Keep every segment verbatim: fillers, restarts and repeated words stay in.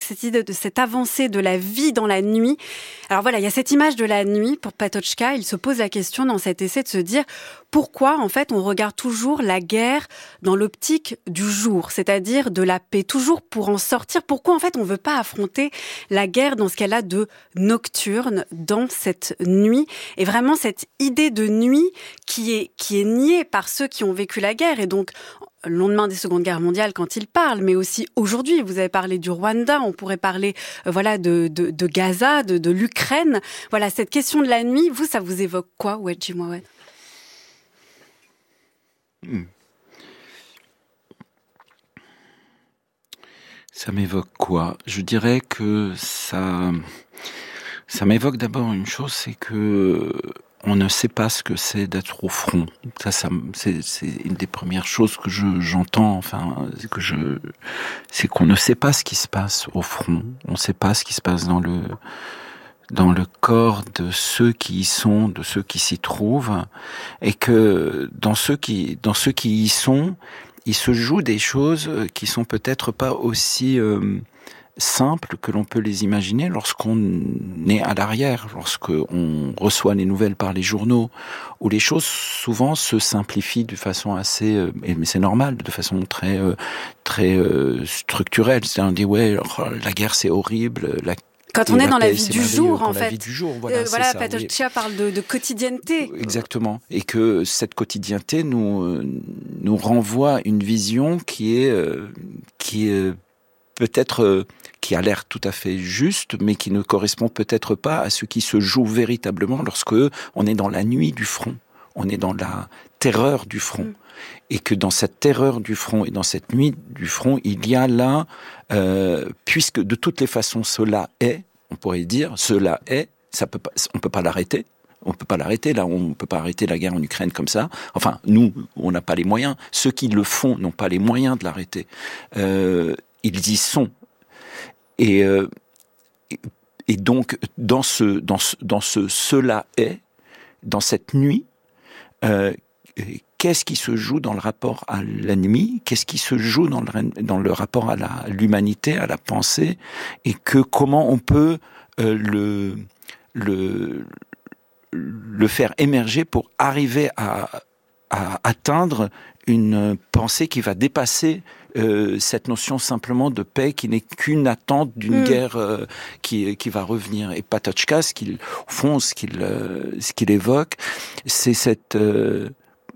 cette idée de cette avancée de la vie dans la nuit. Alors voilà, il y a cette image de la nuit pour Patočka. Il se pose la question dans cet essai de se dire pourquoi, en fait, on regarde toujours la guerre dans l'optique du jour, c'est-à-dire de la paix, toujours pour en sortir. Pourquoi, en fait, on ne veut pas affronter la guerre dans ce qu'elle a de nocturne, dans cette nuit. Et vraiment, cette idée de nuit qui est, qui est niée par ceux qui ont vécu la guerre. Et donc, le lendemain des Secondes Guerres mondiales, quand il parle, mais aussi aujourd'hui, vous avez parlé du Rwanda, on pourrait parler euh, voilà, de, de, de Gaza, de, de l'Ukraine. Voilà, cette question de la nuit, vous, ça vous évoque quoi, Wadji Mouawad ? Hmm. Ça m'évoque quoi ? Je dirais que ça, ça m'évoque d'abord une chose, c'est que on ne sait pas ce que c'est d'être au front. Ça, ça c'est, c'est une des premières choses que je, j'entends. Enfin, que je, c'est qu'on ne sait pas ce qui se passe au front. On ne sait pas ce qui se passe dans le dans le corps de ceux qui y sont, de ceux qui s'y trouvent, et que dans ceux qui, dans ceux qui y sont, il se joue des choses qui sont peut-être pas aussi euh, simples que l'on peut les imaginer lorsqu'on est à l'arrière, lorsqu'on reçoit les nouvelles par les journaux, où les choses souvent se simplifient de façon assez, euh, mais c'est normal, de façon très, euh, très euh, structurelle. C'est-à-dire on dit ouais, la guerre c'est horrible, la Quand on est dans la vie du jour, en fait. La vie du jour, voilà. Euh, voilà, ça, Patočka oui. parle de, de quotidienneté. Exactement. Et que cette quotidienneté nous, nous renvoie à une vision qui est, euh, qui est peut-être, euh, qui a l'air tout à fait juste, mais qui ne correspond peut-être pas à ce qui se joue véritablement lorsque on est dans la nuit du front. On est dans la terreur du front. Mm. Et que dans cette terreur du front et dans cette nuit du front, il y a là, euh, puisque de toutes les façons cela est, on pourrait dire, cela est, ça peut pas, on peut pas l'arrêter. On peut pas l'arrêter, là, on peut pas arrêter la guerre en Ukraine comme ça. Enfin, nous, on n'a pas les moyens. Ceux qui le font n'ont pas les moyens de l'arrêter. Euh, ils y sont. Et, euh, et donc, dans ce, dans ce, dans ce cela est, dans cette nuit, euh, qu'est-ce qui se joue dans le rapport à l'ennemi ? Qu'est-ce qui se joue dans le, dans le rapport à, la, à l'humanité, à la pensée ? Et que comment on peut euh, le, le, le faire émerger pour arriver à, à atteindre une pensée qui va dépasser euh, cette notion simplement de paix qui n'est qu'une attente d'une mmh. guerre euh, qui, qui va revenir. Et Patočka, ce qu'il, au fond, ce qu'il, euh, ce qu'il évoque, c'est cette... Euh,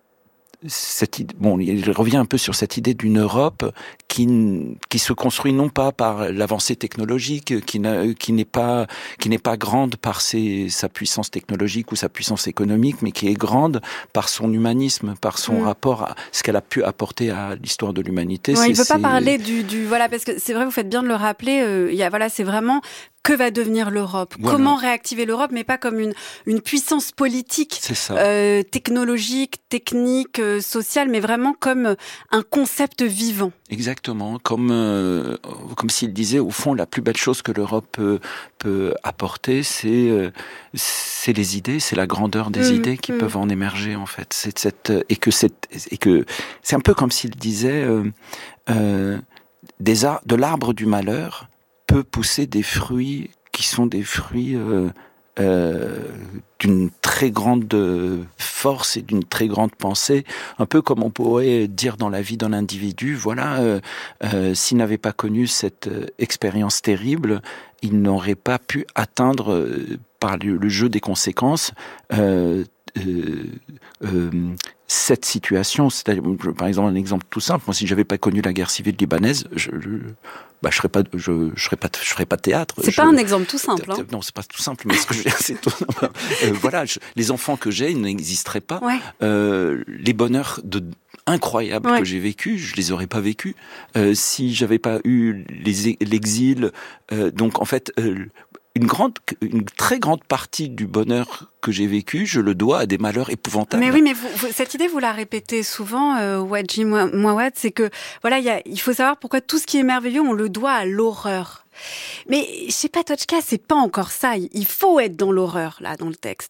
Cette idée, bon, il revient un peu sur cette idée d'une Europe qui qui se construit non pas par l'avancée technologique, qui n'a, qui n'est pas qui n'est pas grande par ses, sa puissance technologique ou sa puissance économique, mais qui est grande par son humanisme, par son mmh. rapport à ce qu'elle a pu apporter à l'histoire de l'humanité. Ouais, c'est, il ne veut pas c'est... parler du, du voilà parce que c'est vrai, vous faites bien de le rappeler. Euh, il y a voilà, c'est vraiment que va devenir l'Europe ? Voilà. Comment réactiver l'Europe, mais pas comme une, une puissance politique, euh, technologique, technique, euh, sociale, mais vraiment comme un concept vivant. Exactement, comme euh, comme s'il disait, au fond, la plus belle chose que l'Europe peut, peut apporter, c'est euh, c'est les idées, c'est la grandeur des mmh, idées qui mmh. peuvent en émerger, en fait. C'est cette et que c'est et que c'est un peu comme s'il disait euh, euh, des ar- de l'arbre du malheur peut pousser des fruits qui sont des fruits euh, euh, d'une très grande force et d'une très grande pensée, un peu comme on pourrait dire dans la vie d'un individu. Voilà, euh, euh, s'il n'avait pas connu cette euh, expérience terrible, il n'aurait pas pu atteindre, euh, par le, le jeu des conséquences, euh, euh, euh, cette situation. C'est-à-dire, par exemple, un exemple tout simple. Moi, si j'avais pas connu la guerre civile libanaise, je, je bah, je serais pas, je, je serais pas, je ferais pas théâtre. C'est je, pas un exemple tout simple. Hein. Non, c'est pas tout simple, mais ce que je veux dire, c'est tout, euh, voilà, je, les enfants que j'ai, ils n'existeraient pas. Ouais. Euh, les bonheurs de incroyables ouais. que j'ai vécus, je les aurais pas vécus euh, si j'avais pas eu les, l'exil. Euh, donc, en fait. Euh, Une grande, une très grande partie du bonheur que j'ai vécu, je le dois à des malheurs épouvantables. Mais oui, mais vous, vous, cette idée, vous la répétez souvent, euh, Wadji Mouawad, c'est que voilà, il y a, il faut savoir pourquoi tout ce qui est merveilleux, on le doit à l'horreur. Mais chez Patočka, c'est pas encore ça. Il faut être dans l'horreur là, dans le texte.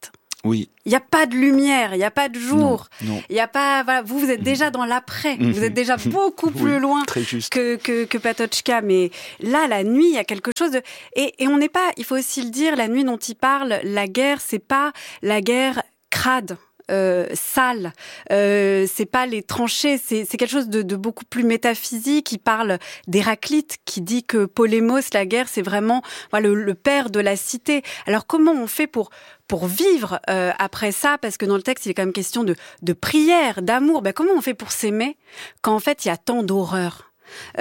Oui. Il n'y a pas de lumière, il n'y a pas de jour. Non, non. Il y a pas, voilà, vous, vous êtes déjà dans l'après. Mmh. Vous êtes déjà beaucoup plus oui, loin très juste. que, que, que Patočka. Mais là, la nuit, il y a quelque chose de, et, et on n'est pas, il faut aussi le dire, la nuit dont il parle, la guerre, c'est pas la guerre crade. Euh, sale, euh, c'est pas les tranchées, c'est, c'est quelque chose de, de beaucoup plus métaphysique. Il parle d'Héraclite qui dit que Polémos, la guerre, c'est vraiment voilà, le, le père de la cité. Alors comment on fait pour pour vivre euh, après ça? Parce que dans le texte, il est quand même question de de prière, d'amour. Ben comment on fait pour s'aimer quand en fait il y a tant d'horreur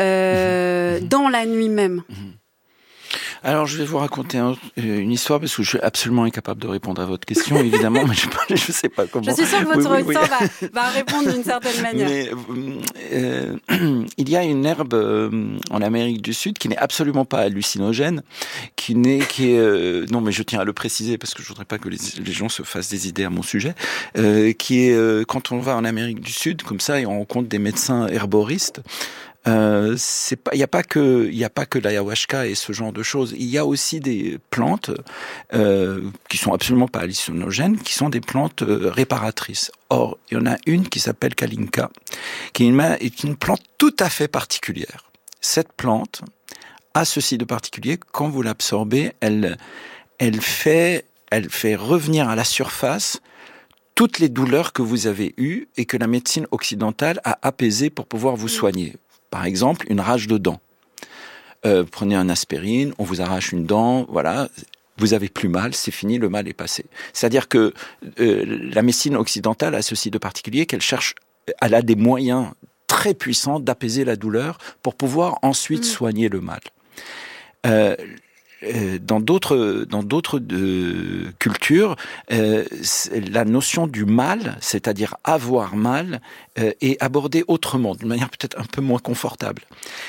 euh, mmh. dans la nuit même? Mmh. Alors, je vais vous raconter un, une histoire parce que je suis absolument incapable de répondre à votre question, évidemment, mais je ne sais pas comment. Je suis sûre que votre oui, oui, auditeur oui. va, va répondre d'une certaine manière. Mais euh, il y a une herbe euh, en Amérique du Sud qui n'est absolument pas hallucinogène, qui n'est, qui est, euh, non, mais je tiens à le préciser parce que je voudrais pas que les, les gens se fassent des idées à mon sujet, euh, qui est euh, quand on va en Amérique du Sud, comme ça, et on rencontre des médecins herboristes. Euh, c'est pas, il y a pas que, il y a pas que l'ayahuasca et ce genre de choses. Il y a aussi des plantes euh, qui sont absolument pas hallucinogènes, qui sont des plantes euh, réparatrices. Or, il y en a une qui s'appelle Kalinka, qui est une, est une plante tout à fait particulière. Cette plante a ceci de particulier, quand vous l'absorbez, elle, elle fait, elle fait revenir à la surface toutes les douleurs que vous avez eues et que la médecine occidentale a apaisées pour pouvoir vous soigner. Par exemple, une rage de dents. Euh, prenez un aspirine, on vous arrache une dent, voilà, vous avez plus mal, c'est fini, le mal est passé. C'est-à-dire que euh, la médecine occidentale a ceci de particulier qu'elle cherche, elle a des moyens très puissants d'apaiser la douleur pour pouvoir ensuite mmh. soigner le mal. Euh, Dans d'autres, dans d'autres euh, cultures, euh, la notion du mal, c'est-à-dire avoir mal, euh, est abordée autrement, d'une manière peut-être un peu moins confortable.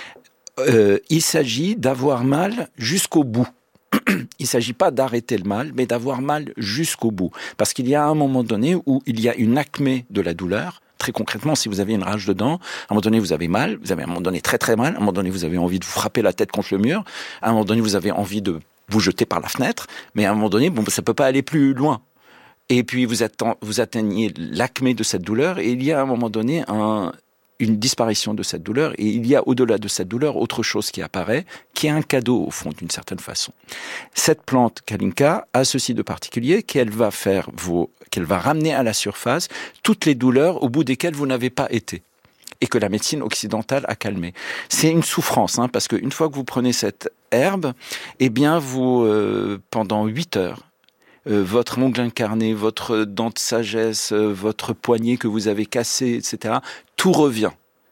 Euh, il s'agit d'avoir mal jusqu'au bout. Il ne s'agit pas d'arrêter le mal, mais d'avoir mal jusqu'au bout. Parce qu'il y a un moment donné où il y a une acmé de la douleur. Très concrètement, si vous avez une rage de dents, à un moment donné, vous avez mal, vous avez à un moment donné très très mal, à un moment donné, vous avez envie de vous frapper la tête contre le mur, à un moment donné, vous avez envie de vous jeter par la fenêtre, mais à un moment donné, bon, ça peut pas aller plus loin. Et puis, vous, atten- vous atteignez l'acmé de cette douleur, et il y a à un moment donné un, une disparition de cette douleur, et il y a au-delà de cette douleur autre chose qui apparaît, qui est un cadeau, au fond, d'une certaine façon. Cette plante, Kalinka, a ceci de particulier qu'elle va faire vos qu'elle va ramener à la surface toutes les douleurs au bout desquelles vous n'avez pas été et que la médecine occidentale a calmé. C'est une souffrance, hein, parce qu'une fois que vous prenez cette herbe, eh bien, vous, euh, pendant huit heures, euh, votre ongle incarné, votre dent de sagesse, euh, votre poignet que vous avez cassé, et cetera, tout revient.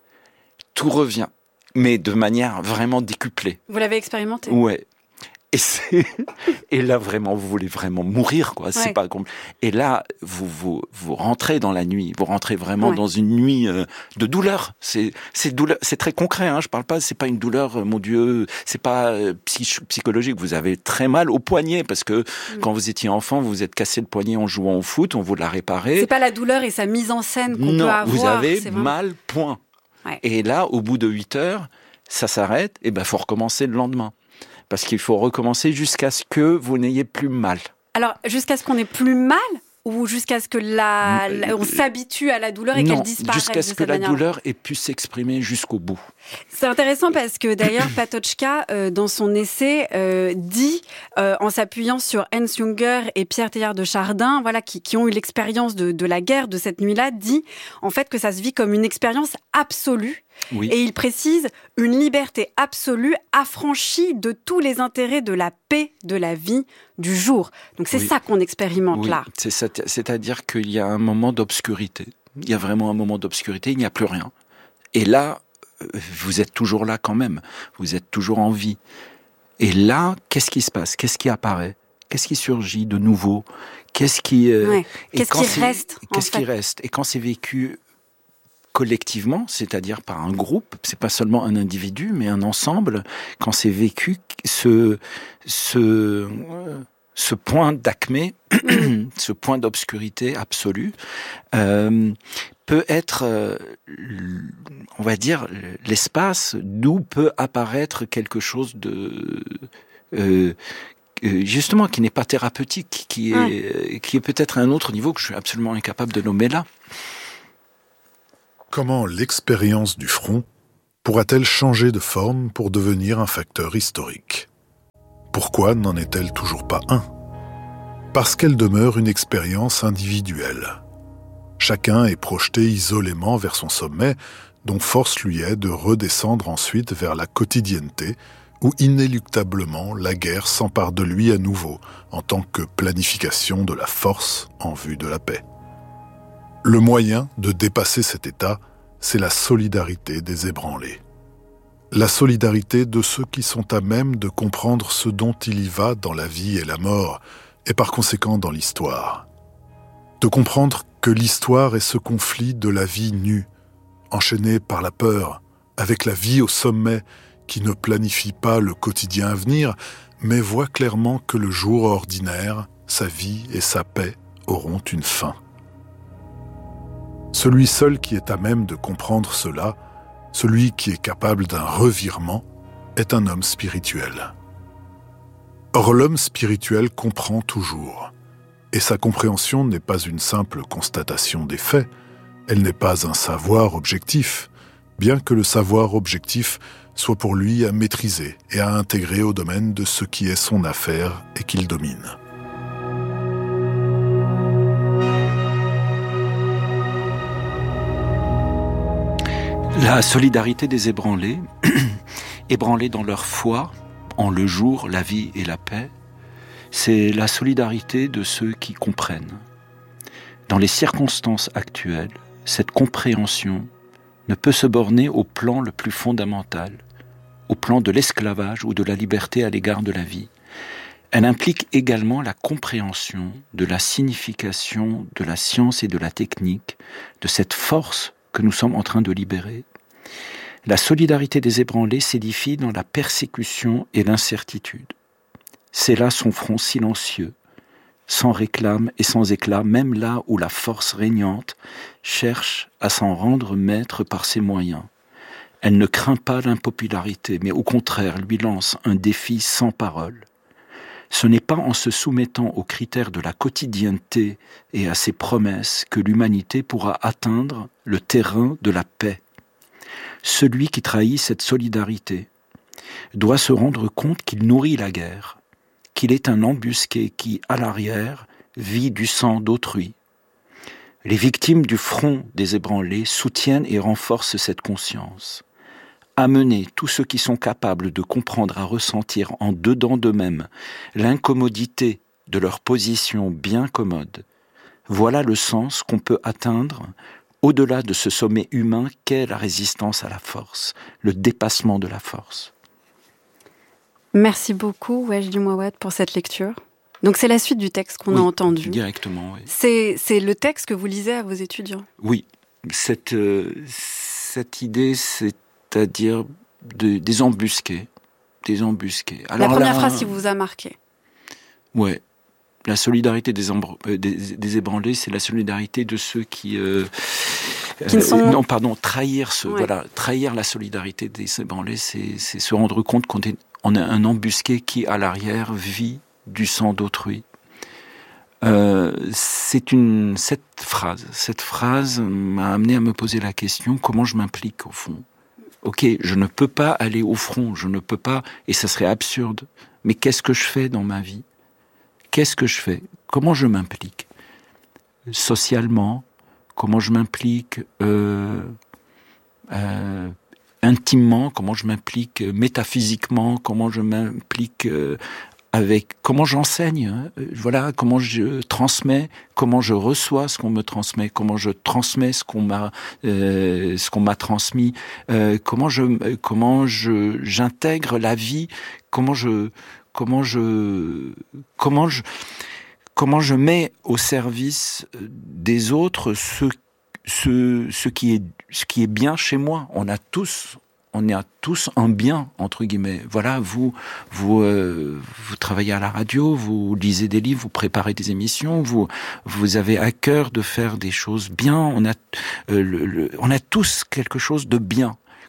Tout revient, mais de manière vraiment décuplée. Vous l'avez expérimenté ? Ouais. Et, c'est... et là, vraiment, vous voulez vraiment mourir, quoi. Ouais. C'est pas compl... Et là, vous, vous, vous rentrez dans la nuit. Vous rentrez vraiment ouais. dans une nuit euh, de douleur. C'est, c'est, douleur... c'est très concret, hein. Je parle pas, c'est pas une douleur, euh, mon Dieu, c'est pas euh, psych... psychologique. Vous avez très mal au poignet parce que mmh. quand vous étiez enfant, vous vous êtes cassé le poignet en jouant au foot, on vous l'a réparé. C'est pas la douleur et sa mise en scène qu'on non, peut avoir. Vous avez vraiment... mal, point. Ouais. Et là, au bout de huit heures, ça s'arrête, et ben, faut recommencer le lendemain. Parce qu'il faut recommencer jusqu'à ce que vous n'ayez plus mal. Alors, jusqu'à ce qu'on ait plus mal ou jusqu'à ce que la, la on s'habitue à la douleur et non, qu'elle disparaisse jusqu'à ce de que la manière. douleur ait pu s'exprimer jusqu'au bout. C'est intéressant parce que d'ailleurs Patočka, euh, dans son essai, euh, dit, euh, en s'appuyant sur Hans Junger et Pierre Teilhard de Chardin, voilà, qui, qui ont eu l'expérience de, de la guerre de cette nuit-là, dit en fait que ça se vit comme une expérience absolue. Oui. Et il précise une liberté absolue, affranchie de tous les intérêts de la paix, de la vie, du jour. Donc c'est oui. ça qu'on expérimente oui. là. C'est ça, c'est-à-dire qu'il y a un moment d'obscurité. Il y a vraiment un moment d'obscurité, il n'y a plus rien. Et là, vous êtes toujours là quand même. Vous êtes toujours en vie. Et là, qu'est-ce qui se passe ? Qu'est-ce qui apparaît ? Qu'est-ce qui surgit de nouveau ? Qu'est-ce qui, euh, ouais. qu'est-ce qui reste ? Qu'est-ce qui reste ? Et quand c'est vécu collectivement, c'est-à-dire par un groupe, c'est pas seulement un individu, mais un ensemble, quand c'est vécu, ce, ce, ce point d'acmé, ce point d'obscurité absolue, euh, peut être, euh, on va dire, l'espace d'où peut apparaître quelque chose de... Euh, justement, qui n'est pas thérapeutique, qui est, ouais. qui est peut-être à un autre niveau que je suis absolument incapable de nommer là. Comment l'expérience du front pourra-t-elle changer de forme pour devenir un facteur historique ? Pourquoi n'en est-elle toujours pas un ? Parce qu'elle demeure une expérience individuelle. Chacun est projeté isolément vers son sommet, dont force lui est de redescendre ensuite vers la quotidienneté, où inéluctablement la guerre s'empare de lui à nouveau, en tant que planification de la force en vue de la paix. Le moyen de dépasser cet état, c'est la solidarité des ébranlés. La solidarité de ceux qui sont à même de comprendre ce dont il y va dans la vie et la mort, et par conséquent dans l'histoire. De comprendre que l'histoire est ce conflit de la vie nue, enchaîné par la peur, avec la vie au sommet, qui ne planifie pas le quotidien à venir, mais voit clairement que le jour ordinaire, sa vie et sa paix auront une fin. Celui seul qui est à même de comprendre cela, celui qui est capable d'un revirement, est un homme spirituel. Or, l'homme spirituel comprend toujours, et sa compréhension n'est pas une simple constatation des faits, elle n'est pas un savoir objectif, bien que le savoir objectif soit pour lui à maîtriser et à intégrer au domaine de ce qui est son affaire et qu'il domine. La solidarité des ébranlés, ébranlés dans leur foi, en le jour, la vie et la paix, c'est la solidarité de ceux qui comprennent. Dans les circonstances actuelles, cette compréhension ne peut se borner au plan le plus fondamental, au plan de l'esclavage ou de la liberté à l'égard de la vie. Elle implique également la compréhension de la signification de la science et de la technique, de cette force que nous sommes en train de libérer. La solidarité des ébranlés s'édifie dans la persécution et l'incertitude. C'est là son front silencieux, sans réclame et sans éclat, même là où la force régnante cherche à s'en rendre maître par ses moyens. Elle ne craint pas l'impopularité, mais au contraire lui lance un défi sans parole. Ce n'est pas en se soumettant aux critères de la quotidienneté et à ses promesses que l'humanité pourra atteindre le terrain de la paix. Celui qui trahit cette solidarité doit se rendre compte qu'il nourrit la guerre, qu'il est un embusqué qui, à l'arrière, vit du sang d'autrui. Les victimes du front des ébranlés soutiennent et renforcent cette conscience. Amener tous ceux qui sont capables de comprendre à ressentir en dedans d'eux-mêmes l'incommodité de leur position bien commode, voilà le sens qu'on peut atteindre au-delà de ce sommet humain qu'est la résistance à la force, le dépassement de la force. Merci beaucoup, Wajdi Mouawad, pour cette lecture. Donc c'est la suite du texte qu'on oui, a entendu. Directement, oui. C'est, c'est le texte que vous lisez à vos étudiants. Oui, cette, euh, cette idée, c'est-à-dire de, des embusqués. Des embusqués. Alors la première là, phrase qui vous a marqué. Ouais. La solidarité des, embr- euh, des, des ébranlés, c'est la solidarité de ceux qui... Euh, qui ne sont... euh, non, pardon, trahir, ce, ouais. voilà, trahir la solidarité des ébranlés, c'est, c'est se rendre compte qu'on est, on a un embusqué qui, à l'arrière, vit du sang d'autrui. Euh, c'est une, cette phrase, cette phrase m'a amené à me poser la question, comment je m'implique au fond ? Ok, je ne peux pas aller au front, je ne peux pas, et ça serait absurde, mais qu'est-ce que je fais dans ma vie ? Qu'est-ce que je fais ? Comment je m'implique ? Socialement, comment je m'implique euh, euh, intimement, comment je m'implique métaphysiquement, comment je m'implique euh, avec, comment j'enseigne, hein, voilà, comment je transmets, comment je reçois ce qu'on me transmet, comment je transmets ce qu'on m'a, euh, ce qu'on m'a transmis, euh, comment je, comment je, j'intègre la vie, comment je, comment je, comment je, comment je mets au service des autres ce, ce, ce qui est, ce qui est bien chez moi. On a tous, on a tous un bien, entre guillemets. Voilà, vous, vous, euh, vous travaillez à la radio, vous lisez des livres, vous préparez des émissions, vous, vous avez à cœur de faire des choses bien. On a, euh, le, le, on a tous quelque chose de bien.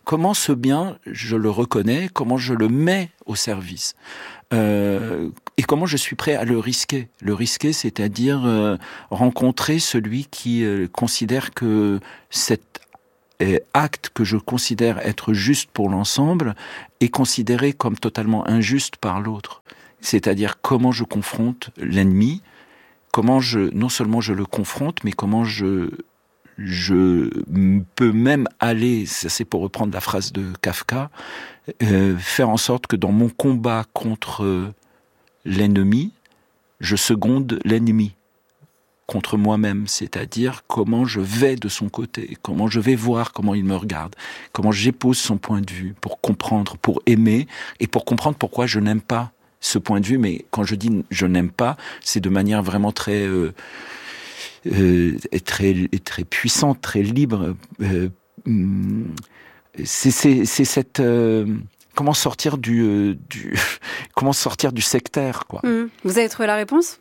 comment ce bien, je le reconnais, comment je le mets au service. Euh, et comment je suis prêt à le risquer. Le risquer, c'est-à-dire euh, rencontrer celui qui euh, considère que cet euh, acte que je considère être juste pour l'ensemble est considéré comme totalement injuste par l'autre. C'est-à-dire comment je confronte l'ennemi, comment je, non seulement je le confronte, mais comment je, je peux même aller, ça c'est pour reprendre la phrase de Kafka, euh, faire en sorte que dans mon combat contre euh, l'ennemi, je seconde l'ennemi contre moi-même, c'est-à-dire comment je vais de son côté, comment je vais voir comment il me regarde, comment j'épouse son point de vue pour comprendre, pour aimer et pour comprendre pourquoi je n'aime pas ce point de vue. Mais quand je dis je n'aime pas, c'est de manière vraiment très euh, euh, très très puissante, très libre. Euh, c'est, c'est, c'est cette euh, comment sortir du, euh, du comment sortir du sectaire, quoi. Mmh. Vous avez trouvé la réponse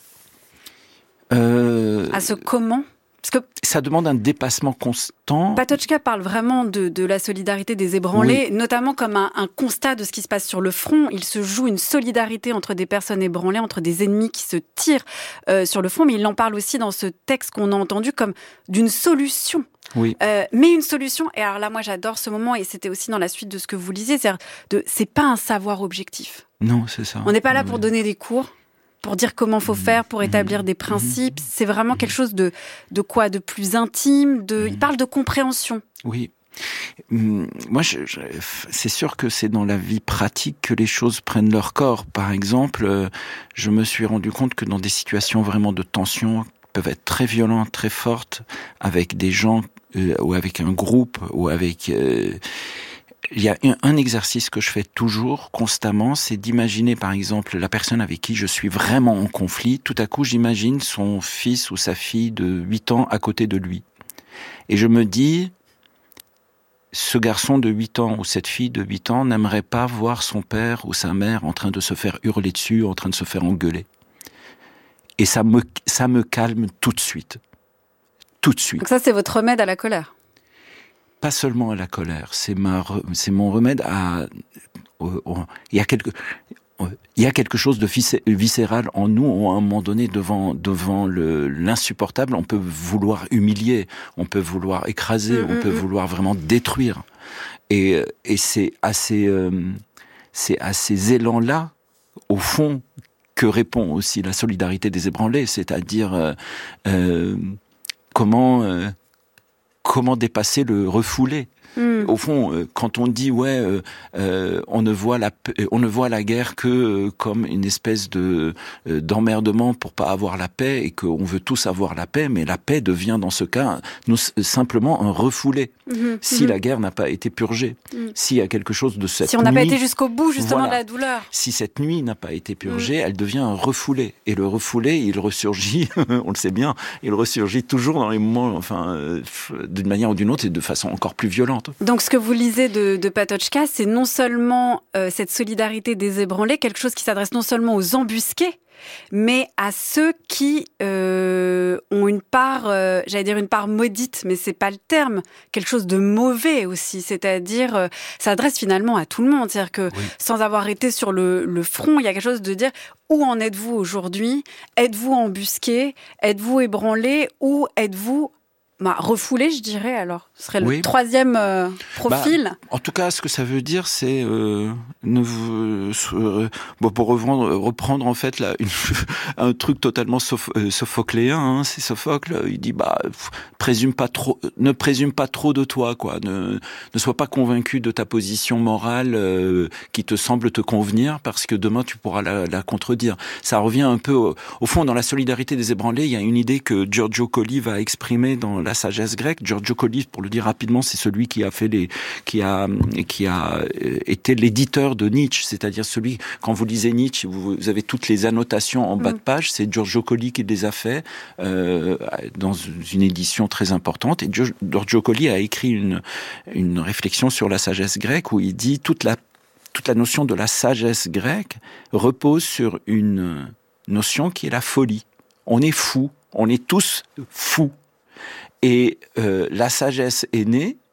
euh, à ce comment? Parce que ça demande un dépassement constant. Patočka parle vraiment de, de la solidarité des ébranlés, oui. notamment comme un, un constat de ce qui se passe sur le front. Il se joue une solidarité entre des personnes ébranlées, entre des ennemis qui se tirent euh, sur le front, mais il en parle aussi dans ce texte qu'on a entendu comme d'une solution. Oui. Euh, mais une solution, et alors là, moi j'adore ce moment, et c'était aussi dans la suite de ce que vous lisiez, c'est-à-dire de, c'est pas un savoir objectif. Non, c'est ça. On n'est pas là oui. pour donner des cours, pour dire comment faut faire, pour établir des principes. C'est vraiment quelque chose de, de quoi, de plus intime. De, il parle de compréhension. Oui. Moi, je, je, c'est sûr que c'est dans la vie pratique que les choses prennent leur corps. Par exemple, je me suis rendu compte que dans des situations vraiment de tension, qui peuvent être très violentes, très fortes, avec des gens euh, ou avec un groupe ou avec euh, il y a un exercice que je fais toujours, constamment, c'est d'imaginer, par exemple, la personne avec qui je suis vraiment en conflit. Tout à coup, j'imagine son fils ou sa fille de huit ans à côté de lui. Et je me dis, ce garçon de huit ans ou cette fille de huit ans n'aimerait pas voir son père ou sa mère en train de se faire hurler dessus, en train de se faire engueuler. Et ça me, ça me calme tout de suite. Tout de suite. Donc ça, c'est votre remède à la colère? Pas seulement à la colère, c'est ma, c'est mon remède à. Euh, euh, il y a quelque, euh, il y a quelque chose de viscéral en nous. À un moment donné, devant devant le l'insupportable, on peut vouloir humilier, on peut vouloir écraser, mmh, on peut mmh. vouloir vraiment détruire. Et et c'est à ces euh, c'est à ces élans-là, au fond, que répond aussi la solidarité des ébranlés, c'est-à-dire euh, euh, comment. Euh, Comment dépasser le refoulé? Mmh. Au fond, euh, quand on dit ouais, euh, euh, on ne voit la on ne voit la guerre que euh, comme une espèce de euh, d'emmerdement pour pas avoir la paix et qu'on veut tous avoir la paix, mais la paix devient dans ce cas nous, simplement un refoulé. Mmh. Si mmh. la guerre n'a pas été purgée, mmh. s'il y a quelque chose de cette si on n'a nuit, pas été jusqu'au bout justement voilà, de la douleur, si cette nuit n'a pas été purgée, mmh. elle devient un refoulé. Et le refoulé, il ressurgit, on le sait bien, il ressurgit toujours dans les moments, enfin, euh, d'une manière ou d'une autre, et de façon encore plus violente. Donc ce que vous lisez de, de Patočka, c'est non seulement euh, cette solidarité des ébranlés, quelque chose qui s'adresse non seulement aux embusqués, mais à ceux qui euh, ont une part, euh, j'allais dire une part maudite, mais c'est pas le terme, quelque chose de mauvais aussi, c'est-à-dire euh, ça s'adresse finalement à tout le monde, c'est-à-dire que oui. sans avoir été sur le, le front, il y a quelque chose de dire où en êtes-vous aujourd'hui? Êtes-vous embusqué? Êtes-vous ébranlé? Ou êtes-vous Bah, refoulé, je dirais, alors. Ce serait oui. le troisième euh, profil. Bah, en tout cas, ce que ça veut dire, c'est euh, ne, euh, bon, pour reprendre, reprendre en fait là, une, un truc totalement soph, euh, sophocléen. Hein, c'est Sophocle. Il dit bah présume pas trop, ne présume pas trop de toi, quoi. Ne, ne sois pas convaincu de ta position morale euh, qui te semble te convenir, parce que demain tu pourras la, la contredire. Ça revient un peu au, au fond dans la solidarité des ébranlés. Il y a une idée que Giorgio Colli va exprimer dans la sagesse grecque. Giorgio Colli, pour le dire rapidement, c'est celui qui a fait les, qui a, qui a été l'éditeur de Nietzsche, c'est-à-dire celui, quand vous lisez Nietzsche, vous avez toutes les annotations en bas de page, c'est Giorgio Colli qui les a fait, euh, dans une édition très importante. Et Giorgio Colli a écrit une, une réflexion sur la sagesse grecque où il dit toute la, toute la notion de la sagesse grecque repose sur une notion qui est la folie. On est fou. On est tous fous. Et euh, la sagesse est née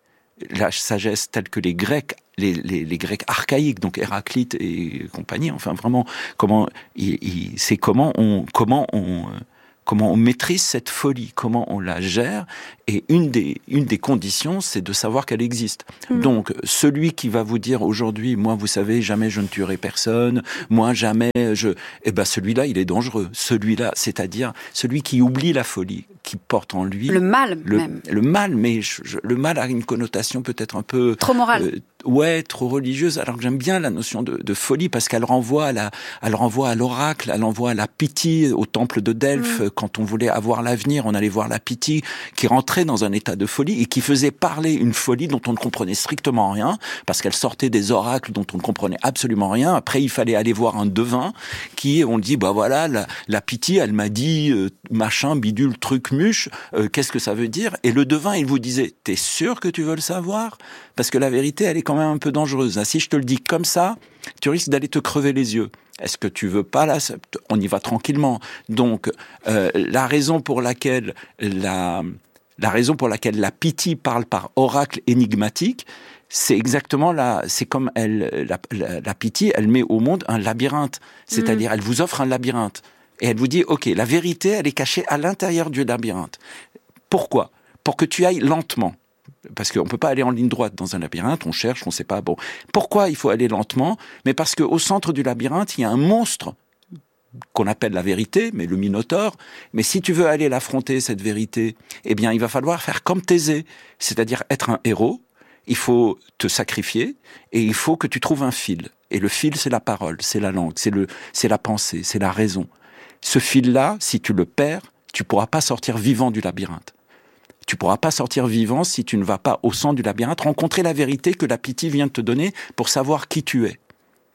la sagesse telle que les Grecs, les, les, les Grecs archaïques, donc Héraclite et compagnie, enfin vraiment, comment, il, il, c'est comment on, comment on, comment on maîtrise cette folie, comment on la gère, et une des, une des conditions, c'est de savoir qu'elle existe. Mmh. Donc, celui qui va vous dire aujourd'hui, moi, vous savez, jamais je ne tuerai personne, moi, jamais je... Eh ben, celui-là, il est dangereux. Celui-là, c'est-à-dire celui qui oublie la folie, qui porte en lui... Le mal, le, même. Le mal, mais je, je, le mal a une connotation peut-être un peu... Trop morale. Euh, ouais, trop religieuse, alors que j'aime bien la notion de, de folie, parce qu'elle renvoie à la, elle renvoie à l'oracle, elle renvoie à la Pythie, au temple de Delphes. Mmh. Quand on voulait avoir l'avenir, on allait voir la Pythie, qui rentrait dans un état de folie et qui faisait parler une folie dont on ne comprenait strictement rien, parce qu'elle sortait des oracles dont on ne comprenait absolument rien. Après, il fallait aller voir un devin qui, on dit, bah voilà, la, la Pythie, elle m'a dit euh, machin, bidule, truc, muche, euh, qu'est-ce que ça veut dire? Et le devin, il vous disait, t'es sûr que tu veux le savoir? Parce que la vérité, elle est quand même un peu dangereuse. Si je te le dis comme ça, tu risques d'aller te crever les yeux. Est-ce que tu veux pas là? On y va tranquillement. Donc, euh, la raison pour laquelle la... La raison pour laquelle la Pythie parle par oracle énigmatique, c'est exactement la, c'est comme elle, la, la, la Pythie, elle met au monde un labyrinthe. C'est-à-dire, mmh. elle vous offre un labyrinthe. Et elle vous dit, ok, la vérité, elle est cachée à l'intérieur du labyrinthe. Pourquoi? Pour que tu ailles lentement. Parce qu'on peut pas aller en ligne droite dans un labyrinthe, on cherche, on sait pas, bon. Pourquoi il faut aller lentement? Mais parce qu'au centre du labyrinthe, il y a un monstre qu'on appelle la vérité, mais le Minotaure. Mais si tu veux aller l'affronter, cette vérité, eh bien, il va falloir faire comme Thésée, c'est-à-dire être un héros. Il faut te sacrifier et il faut que tu trouves un fil. Et le fil, c'est la parole, c'est la langue, c'est le, c'est la pensée, c'est la raison. Ce fil-là, si tu le perds, tu pourras pas sortir vivant du labyrinthe. Tu pourras pas sortir vivant si tu ne vas pas au centre du labyrinthe rencontrer la vérité que la Pythie vient de te donner pour savoir qui tu es.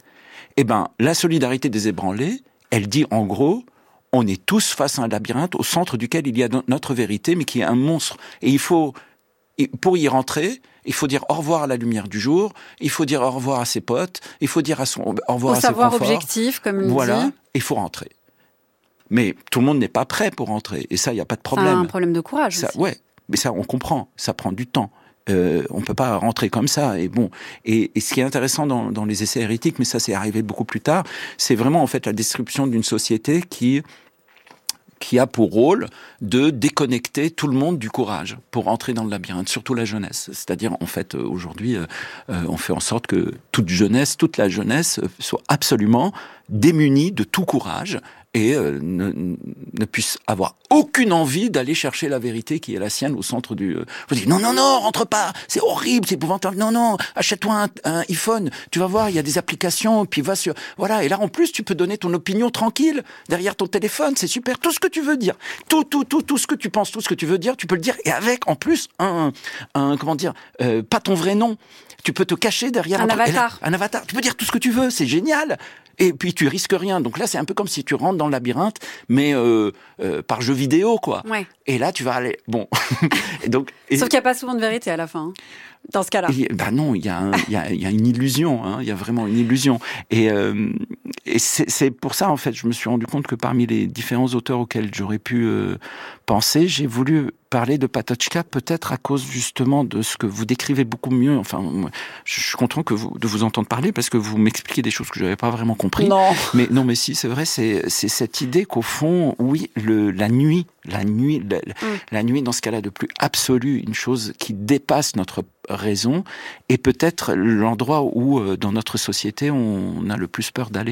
Eh ben, la solidarité des ébranlés, elle dit en gros, on est tous face à un labyrinthe au centre duquel il y a notre vérité, mais qui est un monstre. Et il faut, pour y rentrer, il faut dire au revoir à la lumière du jour, il faut dire au revoir à ses potes, il faut dire à son, au revoir à ses conforts. Au savoir objectif, comme il voilà, dit. Il faut rentrer. Mais tout le monde n'est pas prêt pour rentrer, et ça, il n'y a pas de problème. C'est un problème de courage ça, aussi. Ouais, mais ça, on comprend, ça prend du temps. Euh, on peut pas rentrer comme ça. Et bon, et, et ce qui est intéressant dans, dans les essais hérétiques, mais ça c'est arrivé beaucoup plus tard, c'est vraiment en fait la description d'une société qui qui a pour rôle de déconnecter tout le monde du courage pour entrer dans le labyrinthe, surtout la jeunesse. C'est-à-dire, en fait, aujourd'hui, euh, on fait en sorte que toute jeunesse, toute la jeunesse soit absolument démunie de tout courage et euh, ne, ne puisse avoir aucune envie d'aller chercher la vérité qui est la sienne au centre du... Euh, vous dites, non, non, non, rentre pas, c'est horrible, c'est épouvantable, non, non, achète-toi un, un iPhone, tu vas voir, il y a des applications, puis va sur... Voilà, et là, en plus, tu peux donner ton opinion tranquille, derrière ton téléphone, c'est super, tout ce que tu veux dire, tout, tout, tout, tout ce que tu penses, tout ce que tu veux dire, tu peux le dire, et avec, en plus, un, un comment dire, euh, pas ton vrai nom, tu peux te cacher derrière... Un, un avatar. Un avatar, tu peux dire tout ce que tu veux, c'est génial. Et puis tu risques rien. Donc là, c'est un peu comme si tu rentres dans le labyrinthe, mais euh, euh, par jeu vidéo, quoi. Ouais. Et là, tu vas aller... Bon. et donc, et... Sauf qu'il n'y a pas souvent de vérité à la fin, hein, dans ce cas-là. Et, bah non, il y, y, y a une illusion. Hein, il y a vraiment une illusion. Et, euh, et c'est, c'est pour ça, en fait, je me suis rendu compte que parmi les différents auteurs auxquels j'aurais pu euh, penser, j'ai voulu parler de Patočka, peut-être à cause justement de ce que vous décrivez beaucoup mieux. Enfin, je suis content que vous, de vous entendre parler parce que vous m'expliquez des choses que je n'avais pas vraiment compris. Non. Mais non, mais si, c'est vrai, c'est, c'est cette idée qu'au fond, oui, le, la nuit, la nuit, la, mm. la nuit dans ce cas-là de plus absolu, une chose qui dépasse notre raison, est peut-être l'endroit où, euh, dans notre société, on a le plus peur d'aller.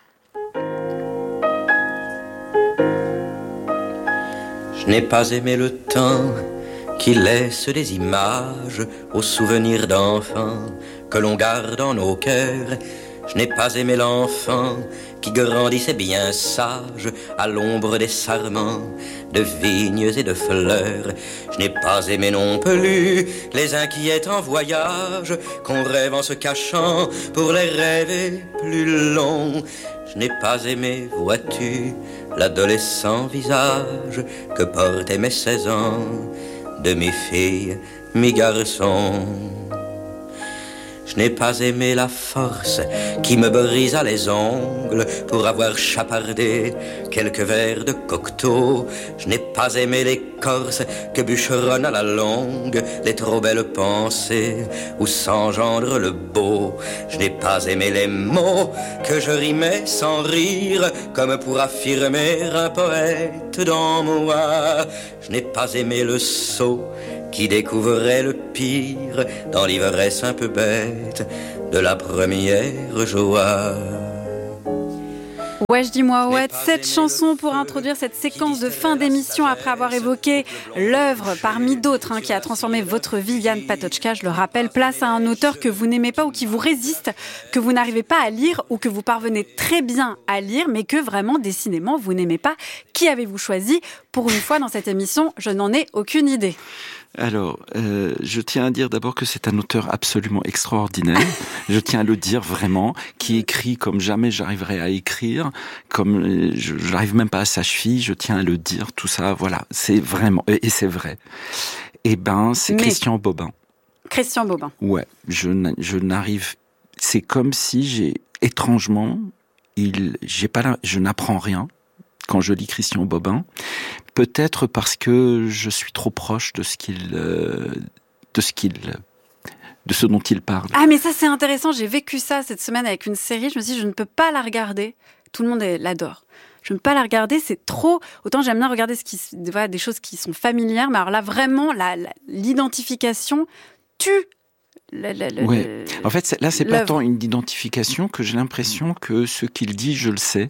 Je n'ai pas aimé le temps qui laisse des images aux souvenirs d'enfants que l'on garde en nos cœurs. Je n'ai pas aimé l'enfant qui grandissait bien sage à l'ombre des sarments de vignes et de fleurs. Je n'ai pas aimé non plus les inquiets en voyage qu'on rêve en se cachant pour les rêver plus longs. Je n'ai pas aimé, vois-tu, l'adolescent visage que portaient mes seize ans, de mes filles, mes garçons. Je n'ai pas aimé la force qui me brisa les ongles pour avoir chapardé quelques verres de cocteau. Je n'ai pas aimé l'écorce que bûcheronnent à la longue les trop belles pensées où s'engendre le beau. Je n'ai pas aimé les mots que je rimais sans rire comme pour affirmer un poète dans moi. Je n'ai pas aimé le sot qui découvrait le pire dans l'ivresse un peu bête de la première joie. Ouais, je dis moi, ouais, cette chanson pour introduire cette séquence de fin d'émission après avoir évoqué l'œuvre parmi d'autres hein, qui a transformé votre vie, Yann Patočka. Je le rappelle, place à un auteur que vous n'aimez pas ou qui vous résiste, que vous n'arrivez pas à lire ou que vous parvenez très bien à lire, mais que vraiment, décidément, vous n'aimez pas. Qui avez-vous choisi ? Pour une fois dans cette émission, je n'en ai aucune idée. Alors, euh, je tiens à dire d'abord que c'est un auteur absolument extraordinaire. Je tiens à le dire vraiment, qui écrit comme jamais j'arriverai à écrire, comme je n'arrive même pas à sa cheville. Je tiens à le dire, tout ça, voilà, c'est vraiment et c'est vrai. Eh ben, c'est Mais... Christian Bobin. Christian Bobin. Ouais, je je n'arrive. C'est comme si j'ai étrangement, il, j'ai pas, la, je n'apprends rien quand je lis Christian Bobin. Peut-être parce que je suis trop proche de ce qu'il, euh, de ce qu'il, de ce dont il parle. Ah mais ça c'est intéressant. J'ai vécu ça cette semaine avec une série. Je me suis dit je ne peux pas la regarder. Tout le monde l'adore. Je ne peux pas la regarder. C'est trop. Autant j'aime bien regarder ce qui, voilà, des choses qui sont familières. Mais alors là vraiment la, la, l'identification tue. Le, le, le, ouais. En fait là c'est l'œuvre. Pas tant une identification que j'ai l'impression que ce qu'il dit je le sais.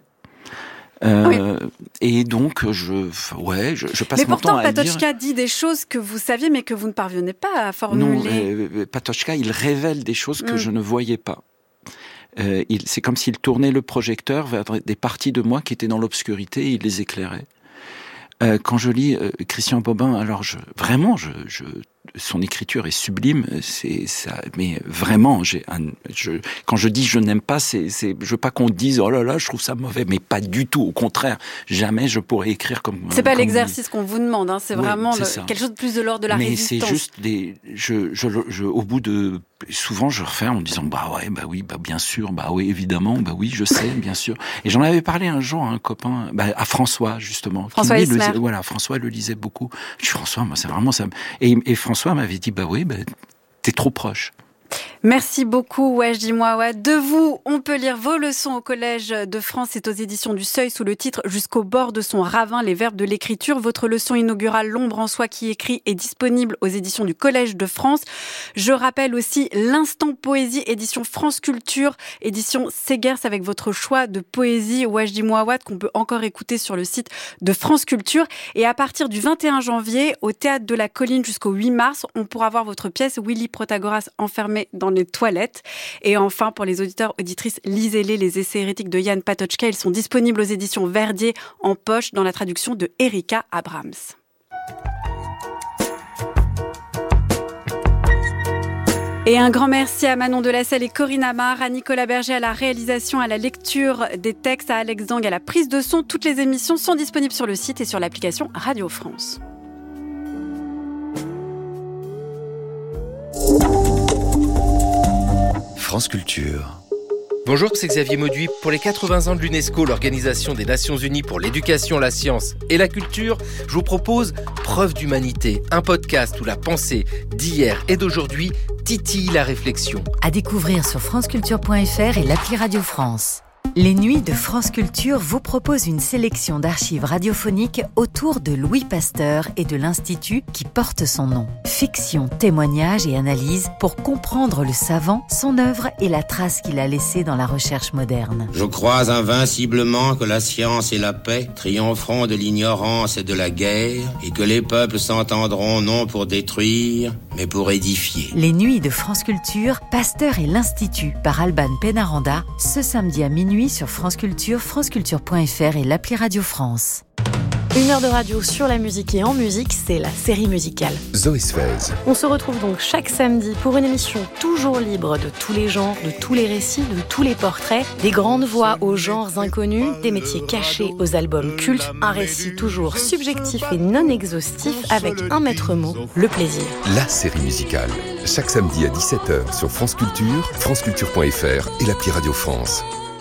Euh, oui. Et donc, je, ouais, je, je passe mais mon temps à lire. Mais pourtant, Patočka dit des choses que vous saviez, mais que vous ne parvenez pas à formuler. Non, euh, Patočka, il révèle des choses que mm. je ne voyais pas. Euh, il, c'est comme s'il tournait le projecteur vers des parties de moi qui étaient dans l'obscurité et il les éclairait. Euh, quand je lis euh, Christian Bobin, alors je, vraiment, je, je, son écriture est sublime, c'est ça. Mais vraiment, j'ai un, je, quand je dis je n'aime pas, c'est, c'est, je veux pas qu'on dise oh là là, je trouve ça mauvais, mais pas du tout. Au contraire, jamais je pourrais écrire comme. C'est pas comme l'exercice lui. qu'on vous demande, hein, c'est oui, vraiment c'est le, quelque chose de plus de l'ordre de la mais résistance. Mais c'est juste des, je, je, je, au bout de, souvent je refais en me disant bah ouais, bah oui, bah bien sûr, bah oui évidemment, bah oui, je sais, bien sûr. Et j'en avais parlé un jour à un copain, bah, à François justement. François qui, lui, le, voilà, François le lisait beaucoup. Je dis François, moi c'est vraiment ça. Et, et François m'avait dit bah oui, bah, t'es trop proche. Merci beaucoup, ouais, dis-moi, ouais. De vous, on peut lire vos leçons au Collège de France. C'est aux éditions du Seuil sous le titre « Jusqu'au bord de son ravin, les verbes de l'écriture ». Votre leçon inaugurale « L'ombre en soi qui écrit » est disponible aux éditions du Collège de France. Je rappelle aussi l'Instant Poésie, édition France Culture, édition Segers avec votre choix de poésie, ouais, dis-moi, ouais, qu'on peut encore écouter sur le site de France Culture. Et à partir du vingt et un janvier, au Théâtre de la Colline jusqu'au huit mars, on pourra voir votre pièce « Willy Protagoras enfermé dans les toilettes ». Et enfin, pour les auditeurs, auditrices, lisez-les, les essais hérétiques de Yann Patočka. Ils sont disponibles aux éditions Verdier en poche dans la traduction de Erika Abrams. Et un grand merci à Manon Delacelle et Corinne Amar, à Nicolas Berger à la réalisation, à la lecture des textes, à Alex Dang à la prise de son. Toutes les émissions sont disponibles sur le site et sur l'application Radio France. France Culture. Bonjour, c'est Xavier Mauduit. Pour les quatre-vingts ans de l'UNESCO, l'Organisation des Nations Unies pour l'éducation, la science et la culture, je vous propose Preuve d'humanité, un podcast où la pensée d'hier et d'aujourd'hui titille la réflexion. À découvrir sur franceculture point f r et l'appli Radio France. Les Nuits de France Culture vous proposent une sélection d'archives radiophoniques autour de Louis Pasteur et de l'Institut qui porte son nom. Fiction, témoignages et analyses pour comprendre le savant, son œuvre et la trace qu'il a laissée dans la recherche moderne. Je crois invinciblement que la science et la paix triompheront de l'ignorance et de la guerre et que les peuples s'entendront non pour détruire, mais pour édifier. Les Nuits de France Culture, Pasteur et l'Institut par Alban Penaranda, ce samedi à minuit sur France Culture, franceculture point f r et l'appli Radio France. Une heure de radio sur la musique et en musique, c'est la série musicale. Zoé Sfez. On se retrouve donc chaque samedi pour une émission toujours libre de tous les genres, de tous les récits, de tous les portraits, des grandes voix aux genres inconnus, des métiers cachés aux albums cultes, un récit toujours subjectif et non exhaustif avec un maître mot, le plaisir. La série musicale. Chaque samedi à dix-sept heures sur France Culture, franceculture point f r et l'appli Radio France.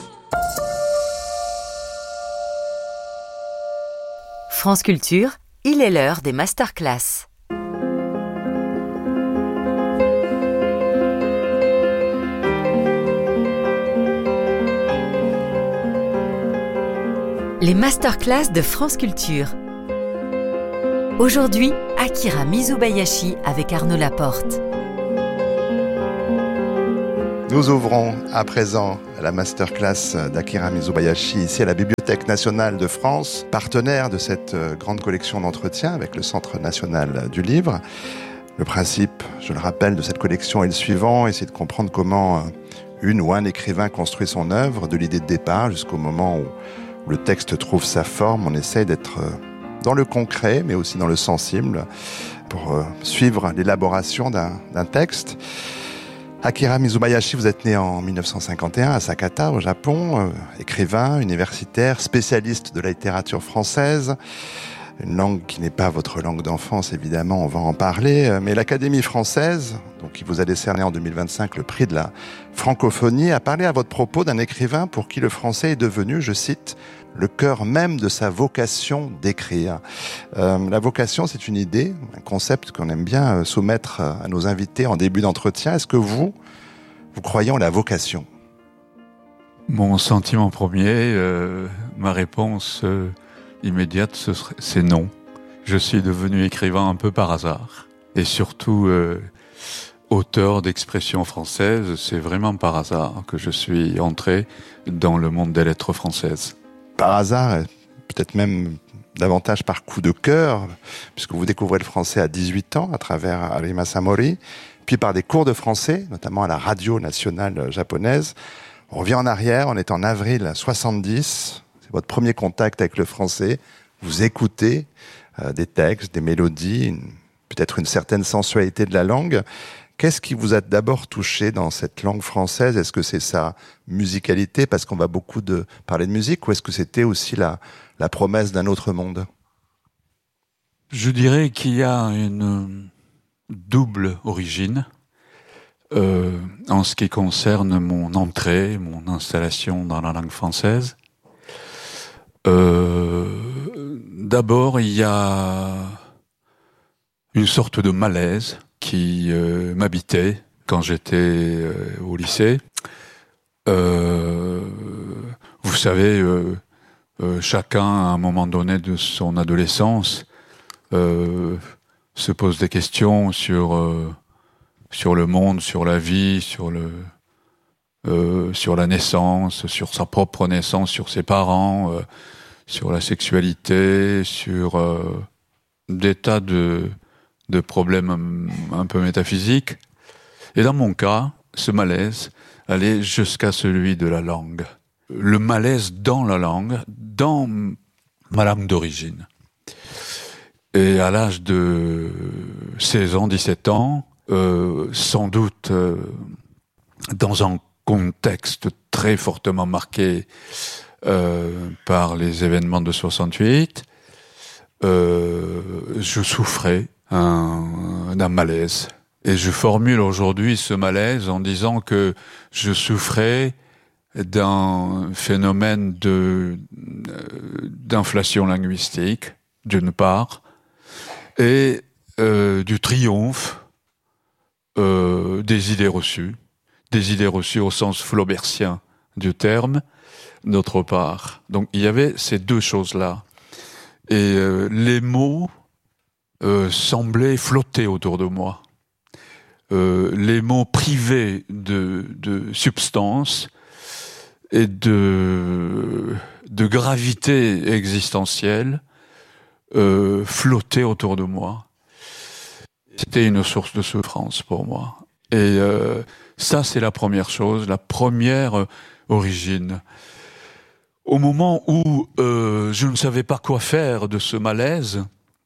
France Culture, il est l'heure des masterclass. Les masterclass de France Culture. Aujourd'hui, Akira Mizubayashi avec Arnaud Laporte. Nous ouvrons à présent la masterclass d'Akira Mizubayashi ici à la Bibliothèque nationale de France, partenaire de cette grande collection d'entretiens avec le Centre national du livre. Le principe, je le rappelle, de cette collection est le suivant, essayer de comprendre comment une ou un écrivain construit son œuvre, de l'idée de départ jusqu'au moment où, où le texte trouve sa forme. On essaye d'être dans le concret, mais aussi dans le sensible, pour suivre l'élaboration d'un, d'un texte. Akira Mizubayashi, vous êtes né en dix-neuf cent cinquante et un à Sakata, au Japon, euh, écrivain, universitaire, spécialiste de la littérature française, une langue qui n'est pas votre langue d'enfance, évidemment, on va en parler, euh, mais l'Académie française, donc qui vous a décerné en deux mille vingt-cinq le prix de la francophonie, a parlé à votre propos d'un écrivain pour qui le français est devenu, je cite, le cœur même de sa vocation d'écrire. Euh, la vocation, c'est une idée, un concept qu'on aime bien soumettre à nos invités en début d'entretien. Est-ce que vous, vous croyez en la vocation ? Mon sentiment premier, euh, ma réponse euh, immédiate, ce serait, c'est non. Je suis devenu écrivain un peu par hasard. Et surtout, euh, auteur d'expressions françaises, c'est vraiment par hasard que je suis entré dans le monde des lettres françaises. Par hasard, peut-être même davantage par coup de cœur, puisque vous découvrez le français à dix-huit ans à travers Arima Samori, puis par des cours de français, notamment à la radio nationale japonaise. On revient en arrière, on est en avril soixante-dix, c'est votre premier contact avec le français, vous écoutez euh, des textes, des mélodies, une, peut-être une certaine sensualité de la langue. Qu'est-ce qui vous a d'abord touché dans cette langue française ? Est-ce que c'est sa musicalité, parce qu'on va beaucoup de parler de musique, ou est-ce que c'était aussi la, la promesse d'un autre monde ? Je dirais qu'il y a une double origine euh, en ce qui concerne mon entrée, mon installation dans la langue française. Euh, d'abord, il y a une sorte de malaise qui euh, m'habitait quand j'étais euh, au lycée. Euh, vous savez, euh, euh, chacun, à un moment donné de son adolescence, euh, se pose des questions sur euh, sur le monde, sur la vie, sur le euh, sur la naissance, sur sa propre naissance, sur ses parents, euh, sur la sexualité, sur euh, des tas de de problèmes un peu métaphysiques. Et dans mon cas, ce malaise allait jusqu'à celui de la langue. Le malaise dans la langue, dans ma langue d'origine. Et à l'âge de seize ans, dix-sept ans, euh, sans doute euh, dans un contexte très fortement marqué euh, par les événements de soixante-huit, euh, je souffrais Un, d'un malaise. Et je formule aujourd'hui ce malaise en disant que je souffrais d'un phénomène de, d'inflation linguistique, d'une part, et euh, du triomphe euh, des idées reçues, des idées reçues au sens flaubertien du terme, d'autre part. Donc il y avait ces deux choses-là. Et euh, les mots Euh, semblaient flotter autour de moi. Euh, les mots privés de, de substance et de, de gravité existentielle euh, flottaient autour de moi. C'était une source de souffrance pour moi. Et euh, ça, c'est la première chose, la première origine. Au moment où euh, euh, je ne savais pas quoi faire de ce malaise,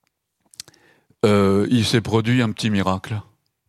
euh, il s'est produit un petit miracle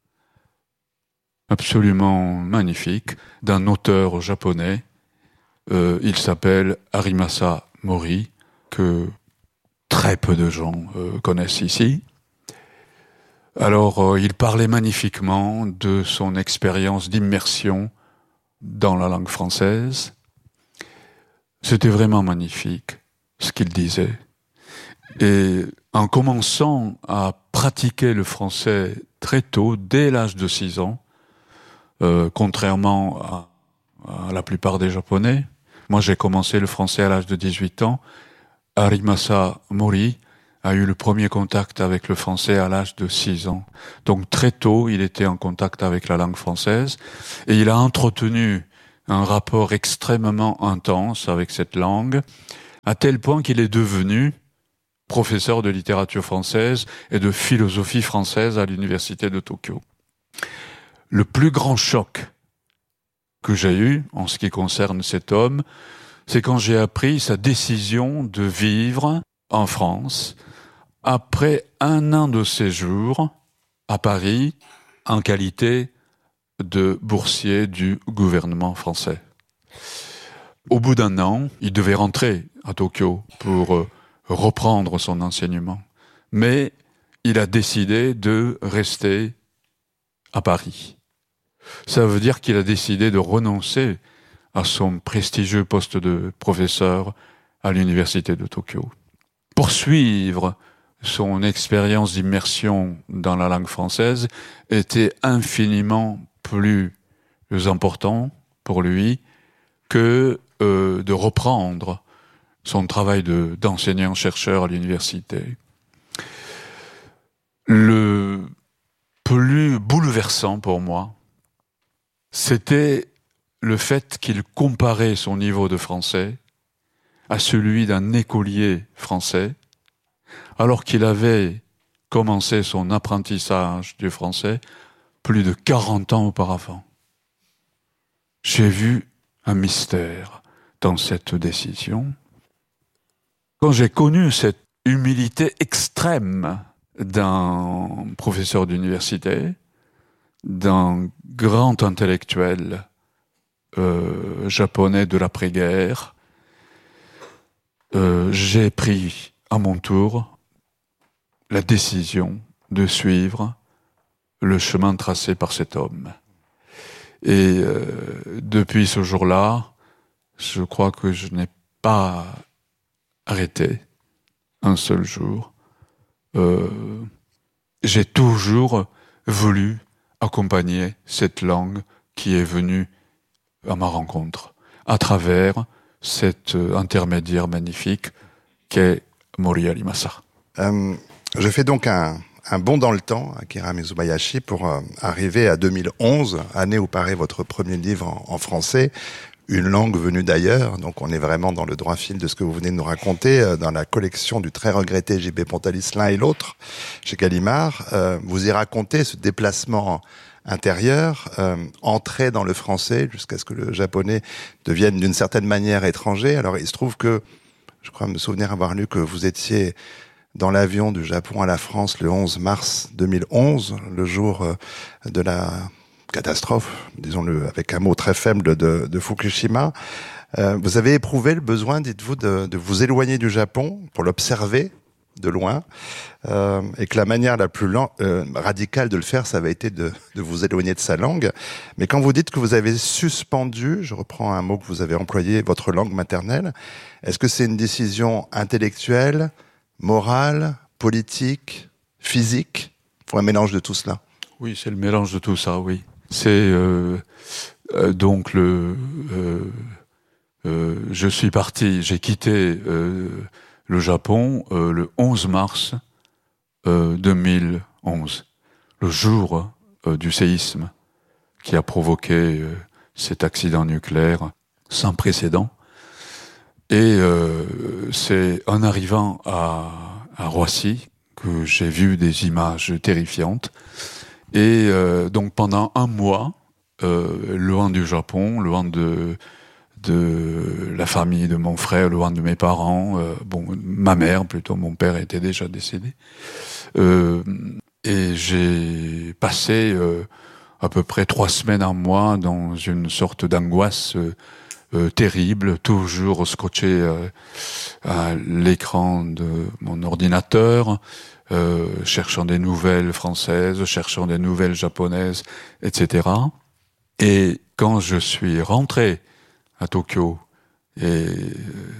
absolument magnifique d'un auteur japonais. Euh, il s'appelle Harimasa Mori, que très peu de gens euh, connaissent ici. Alors, euh, il parlait magnifiquement de son expérience d'immersion dans la langue française. C'était vraiment magnifique ce qu'il disait. Et en commençant à pratiquer le français très tôt, dès l'âge de six ans, euh, contrairement à, à la plupart des Japonais, moi j'ai commencé le français à l'âge de dix-huit ans, Harimasa Mori a eu le premier contact avec le français à l'âge de six ans. Donc très tôt, il était en contact avec la langue française et il a entretenu un rapport extrêmement intense avec cette langue, à tel point qu'il est devenu professeur de littérature française et de philosophie française à l'université de Tokyo. Le plus grand choc que j'ai eu en ce qui concerne cet homme, c'est quand j'ai appris sa décision de vivre en France après un an de séjour à Paris en qualité de boursier du gouvernement français. Au bout d'un an, il devait rentrer à Tokyo pour euh, reprendre son enseignement. Mais il a décidé de rester à Paris. Ça veut dire qu'il a décidé de renoncer à son prestigieux poste de professeur à l'université de Tokyo. Poursuivre son expérience d'immersion dans la langue française était infiniment plus important pour lui que euh, de reprendre son travail de, d'enseignant-chercheur à l'université. Le plus bouleversant pour moi, c'était le fait qu'il comparait son niveau de français à celui d'un écolier français, alors qu'il avait commencé son apprentissage du français plus de quarante ans auparavant. J'ai vu un mystère dans cette décision. Quand j'ai connu cette humilité extrême d'un professeur d'université, d'un grand intellectuel euh, japonais de l'après-guerre, euh, j'ai pris à mon tour la décision de suivre le chemin tracé par cet homme. Et euh, depuis ce jour-là, je crois que je n'ai pas arrêté un seul jour. Euh, j'ai toujours voulu accompagner cette langue qui est venue à ma rencontre, à travers cet intermédiaire magnifique qu'est Mori Harimasa. Euh, je fais donc un, un bond dans le temps, Akira Mizubayashi, pour euh, arriver à deux mille onze, année où paraît votre premier livre en, en français, Une langue venue d'ailleurs. Donc on est vraiment dans le droit fil de ce que vous venez de nous raconter, euh, dans la collection du très regretté J B Pontalis, L'un et l'autre, chez Gallimard. Euh, vous y racontez ce déplacement intérieur, euh, entrer dans le français jusqu'à ce que le japonais devienne d'une certaine manière étranger. Alors il se trouve que, je crois me souvenir avoir lu que vous étiez dans l'avion du Japon à la France le onze mars deux mille onze, le jour euh, de la catastrophe, disons-le avec un mot très faible, de, de Fukushima. Euh, vous avez éprouvé le besoin, dites-vous, de, de vous éloigner du Japon pour l'observer de loin, euh, et que la manière la plus lan- euh, radicale de le faire, ça avait été de, de vous éloigner de sa langue. Mais quand vous dites que vous avez suspendu, je reprends un mot que vous avez employé, votre langue maternelle, est-ce que c'est une décision intellectuelle, morale, politique, physique, pour un mélange de tout cela? Oui, c'est le mélange de tout ça, oui. C'est euh, euh, donc le... Euh, euh, je suis parti, j'ai quitté euh, le Japon euh, le onze mars euh, deux mille onze, le jour euh, du séisme qui a provoqué euh, cet accident nucléaire sans précédent. Et euh, c'est en arrivant à, à Roissy que j'ai vu des images terrifiantes. Et euh, donc pendant un mois, euh, loin du Japon, loin de, de la famille de mon frère, loin de mes parents. Euh, bon, ma mère plutôt, mon père était déjà décédé. Euh, et j'ai passé euh, à peu près trois semaines, un mois dans une sorte d'angoisse euh, euh, terrible, toujours scotché euh, à l'écran de mon ordinateur, euh, cherchant des nouvelles françaises, cherchant des nouvelles japonaises, et cetera. Et quand je suis rentré à Tokyo et euh,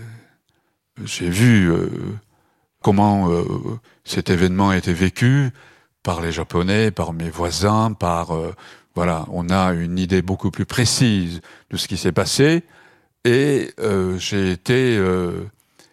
j'ai vu euh, comment euh, cet événement a été vécu par les Japonais, par mes voisins, par euh, voilà, on a une idée beaucoup plus précise de ce qui s'est passé et euh, j'ai été euh,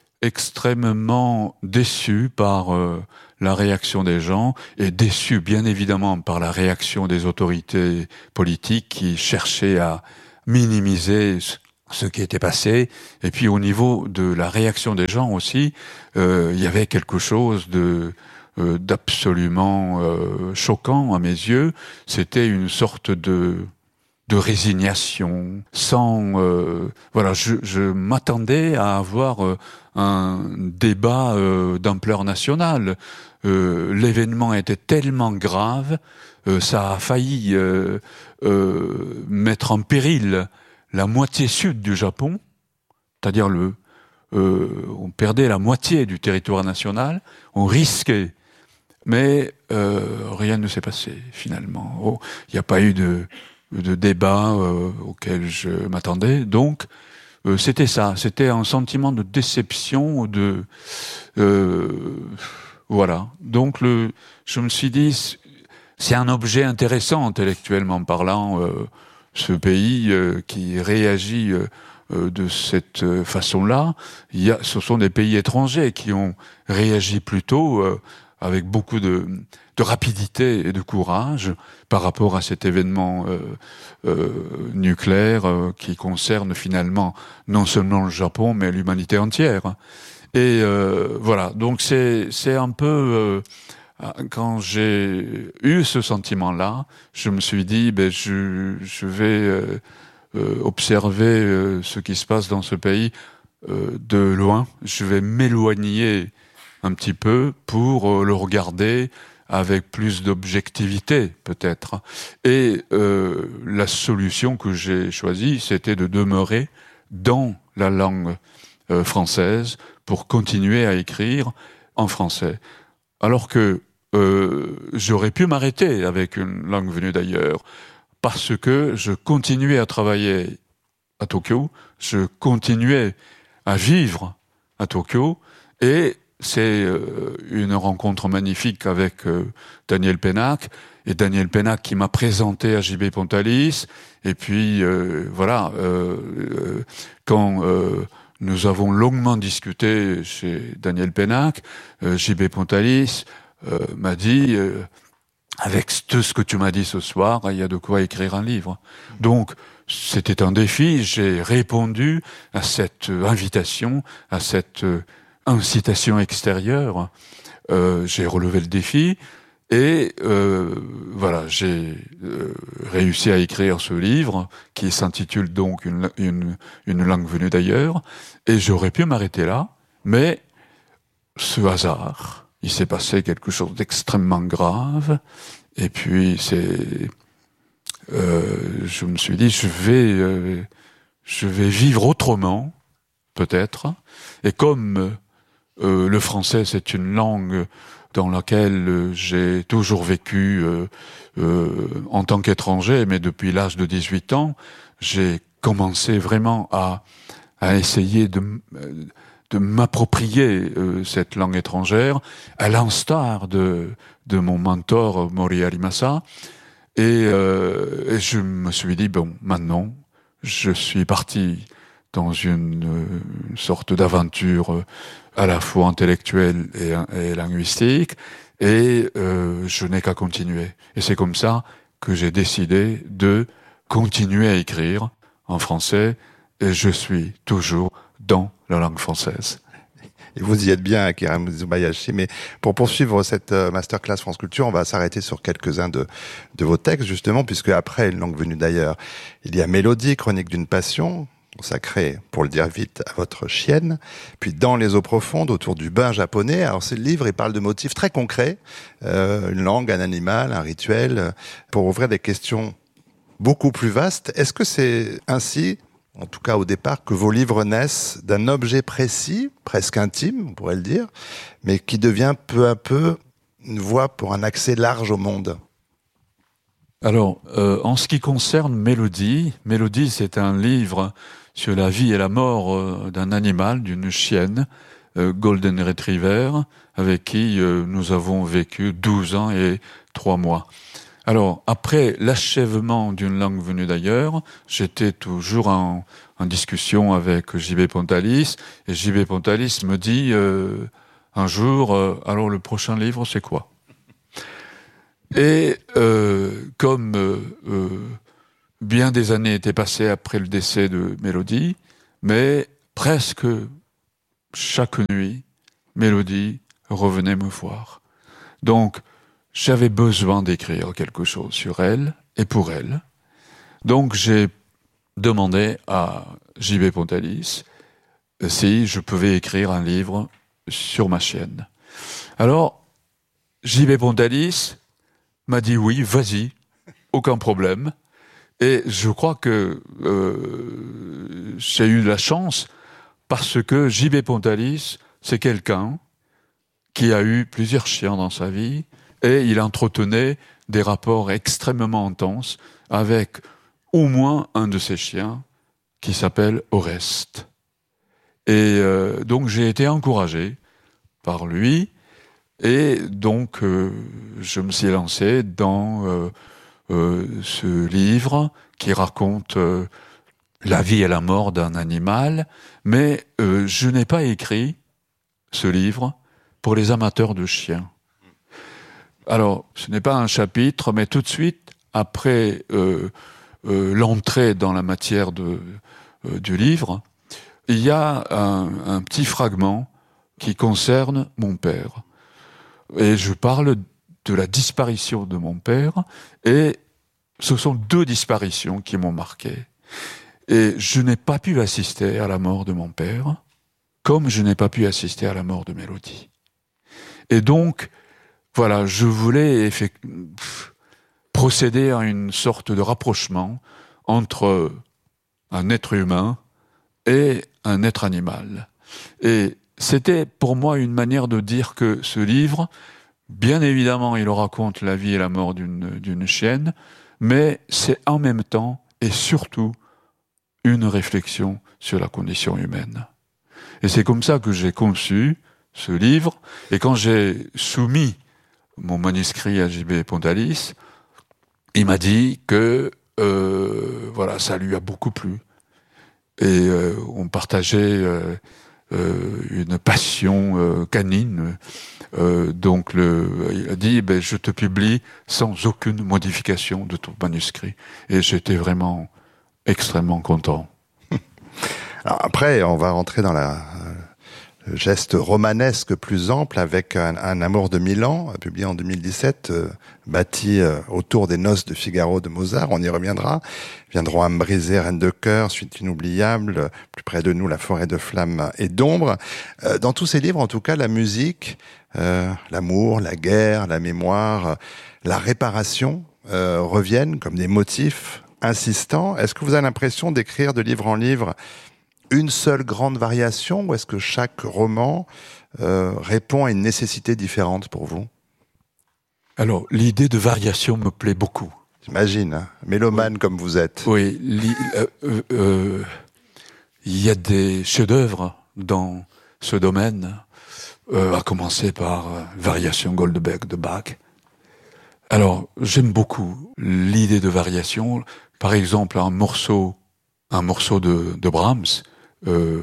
extrêmement déçu par euh, la réaction des gens et déçu bien évidemment par la réaction des autorités politiques qui cherchaient à minimiser ce qui était passé. Et puis au niveau de la réaction des gens aussi, euh, il y avait quelque chose de euh, d'absolument euh, choquant à mes yeux. C'était une sorte de de résignation, sans euh, voilà, je, je m'attendais à avoir euh, un débat euh, d'ampleur nationale. Euh, l'événement était tellement grave, euh, ça a failli euh, euh, mettre en péril la moitié sud du Japon, c'est-à-dire le, euh, on perdait la moitié du territoire national, on risquait, mais euh, rien ne s'est passé finalement. Oh, il n'y a pas eu de de débat euh, auquel je m'attendais. Donc, euh, c'était ça. C'était un sentiment de déception, de euh, voilà. Donc, le, je me suis dit, c'est un objet intéressant intellectuellement parlant, euh, ce pays euh, qui réagit euh, de cette façon-là. Il y a, ce sont des pays étrangers qui ont réagi plutôt euh, avec beaucoup de de rapidité et de courage par rapport à cet événement euh, euh, nucléaire euh, qui concerne finalement non seulement le Japon mais l'humanité entière. Et euh, voilà, donc c'est c'est un peu euh, quand j'ai eu ce sentiment-là, je me suis dit ben je je vais euh, euh, observer euh, ce qui se passe dans ce pays euh, de loin. Je vais m'éloigner un petit peu pour euh, le regarder avec plus d'objectivité peut-être. Et euh, la solution que j'ai choisie, c'était de demeurer dans la langue euh, française pour continuer à écrire en français. Alors que euh, j'aurais pu m'arrêter avec une langue venue d'ailleurs, parce que je continuais à travailler à Tokyo, je continuais à vivre à Tokyo, et c'est euh, une rencontre magnifique avec euh, Daniel Pénac, et Daniel Pénac qui m'a présenté à J B Pontalis, et puis euh, voilà, euh, euh, quand euh, nous avons longuement discuté chez Daniel Pénac, euh, J B Pontalis euh, m'a dit euh, avec tout ce que tu m'as dit ce soir, il y a de quoi écrire un livre. Donc c'était un défi, j'ai répondu à cette invitation, à cette incitation extérieure, euh, j'ai relevé le défi et euh, voilà, j'ai euh, réussi à écrire ce livre qui s'intitule donc une, une, une langue venue d'ailleurs, et j'aurais pu m'arrêter là, mais ce hasard, il s'est passé quelque chose d'extrêmement grave, et puis c'est, euh, je me suis dit, je vais, euh, je vais vivre autrement, peut-être, et comme Euh, le français, c'est une langue dans laquelle euh, j'ai toujours vécu euh, euh, en tant qu'étranger, mais depuis l'âge de dix-huit ans, j'ai commencé vraiment à, à essayer de, de m'approprier euh, cette langue étrangère, à l'instar de, de mon mentor Mori Arimasa. Et, euh, et je me suis dit, bon, maintenant, je suis parti dans une, une sorte d'aventure à la fois intellectuelle et, et linguistique, et euh, je n'ai qu'à continuer. Et c'est comme ça que j'ai décidé de continuer à écrire en français, et je suis toujours dans la langue française. Et vous y êtes bien, Akira Mizubayashi. Mais pour poursuivre cette masterclass France Culture, on va s'arrêter sur quelques-uns de, de vos textes, justement, puisque après Une langue venue d'ailleurs, il y a Mélodie, Chronique d'une passion, consacré, pour le dire vite, à votre chienne, puis Dans les eaux profondes, autour du bain japonais. Alors c'est le livre, il parle de motifs très concrets, euh, une langue, un animal, un rituel, pour ouvrir des questions beaucoup plus vastes. Est-ce que c'est ainsi, en tout cas au départ, que vos livres naissent d'un objet précis, presque intime, on pourrait le dire, mais qui devient peu à peu une voie pour un accès large au monde? Alors, euh, en ce qui concerne Mélodie, Mélodie, c'est un livre sur la vie et la mort euh, d'un animal, d'une chienne, euh, Golden Retriever, avec qui euh, nous avons vécu douze ans et trois mois. Alors, après l'achèvement d'une langue venue d'ailleurs, j'étais toujours en, en discussion avec J B Pontalis, et J B Pontalis me dit euh, un jour, euh, alors le prochain livre, c'est quoi ? Et euh, comme euh, euh, bien des années étaient passées après le décès de Mélodie, mais presque chaque nuit, Mélodie revenait me voir. Donc, j'avais besoin d'écrire quelque chose sur elle et pour elle. Donc, j'ai demandé à J B Pontalis si je pouvais écrire un livre sur ma chienne. Alors, J B Pontalis m'a dit oui, vas-y, aucun problème. Et je crois que euh, j'ai eu de la chance parce que J B Pontalis, c'est quelqu'un qui a eu plusieurs chiens dans sa vie et il entretenait des rapports extrêmement intenses avec au moins un de ses chiens qui s'appelle Oreste. Et euh, donc j'ai été encouragé par lui. Et donc, euh, je me suis lancé dans euh, euh, ce livre qui raconte euh, la vie et la mort d'un animal, mais euh, je n'ai pas écrit ce livre pour les amateurs de chiens. Alors, ce n'est pas un chapitre, mais tout de suite, après euh, euh, l'entrée dans la matière de, euh, du livre, il y a un, un petit fragment qui concerne mon père. Et je parle de la disparition de mon père, et ce sont deux disparitions qui m'ont marqué. Et je n'ai pas pu assister à la mort de mon père, comme je n'ai pas pu assister à la mort de Mélodie. Et donc, voilà, je voulais effect... procéder à une sorte de rapprochement entre un être humain et un être animal. Et c'était pour moi une manière de dire que ce livre, bien évidemment, il raconte la vie et la mort d'une, d'une chienne, mais c'est en même temps et surtout une réflexion sur la condition humaine. Et c'est comme ça que j'ai conçu ce livre, et quand j'ai soumis mon manuscrit à J B Pontalis, il m'a dit que euh, voilà, ça lui a beaucoup plu. Et euh, on partageait euh, euh, une passion euh, canine. Euh, donc le, il a dit, ben, je te publie sans aucune modification de ton manuscrit. Et j'étais vraiment extrêmement content. Alors après, on va rentrer dans la, le geste romanesque plus ample avec un, un amour de Milan, publié en deux mille dix-sept, euh, bâti euh, autour des noces de Figaro de Mozart. On y reviendra. Viendront à me briser, Reine de cœur, Suite inoubliable, plus près de nous, La forêt de flammes et d'ombre. Euh, dans tous ces livres, en tout cas, la musique, euh, l'amour, la guerre, la mémoire, la réparation euh, reviennent comme des motifs insistants. Est-ce que vous avez l'impression d'écrire de livre en livre une seule grande variation, ou est-ce que chaque roman euh, répond à une nécessité différente pour vous? Alors, l'idée de variation me plaît beaucoup. J'imagine, hein, mélomane oui. Comme vous êtes. Oui, il euh, euh, y a des chefs-d'œuvre dans ce domaine, euh, à commencer par euh, Variation Goldberg de Bach. Alors, j'aime beaucoup l'idée de variation. Par exemple, un morceau, un morceau de, de Brahms, Euh,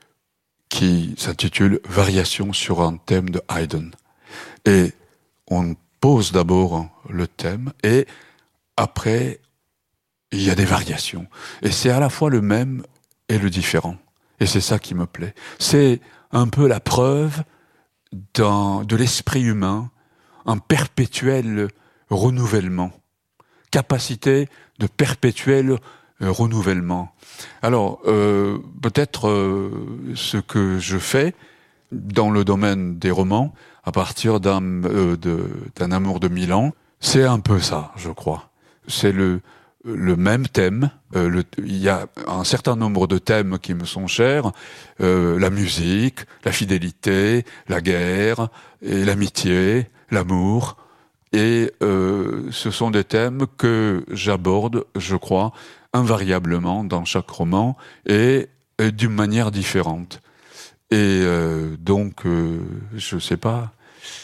qui s'intitule Variation sur un thème de Haydn. Et on pose d'abord le thème et après il y a des variations. Et c'est à la fois le même et le différent. Et c'est ça qui me plaît. C'est un peu la preuve d'un, de l'esprit humain, un perpétuel renouvellement, capacité de perpétuelle euh, renouvellement. Alors, euh, peut-être euh, ce que je fais dans le domaine des romans, à partir d'un, euh, de, d'un amour de mille ans, c'est un peu ça, je crois. C'est le, le même thème. Euh, le, il y a un certain nombre de thèmes qui me sont chers. Euh, la musique, la fidélité, la guerre, et l'amitié, l'amour. Et euh, ce sont des thèmes que j'aborde, je crois, invariablement dans chaque roman et, et d'une manière différente. Et euh, donc, euh, je sais pas,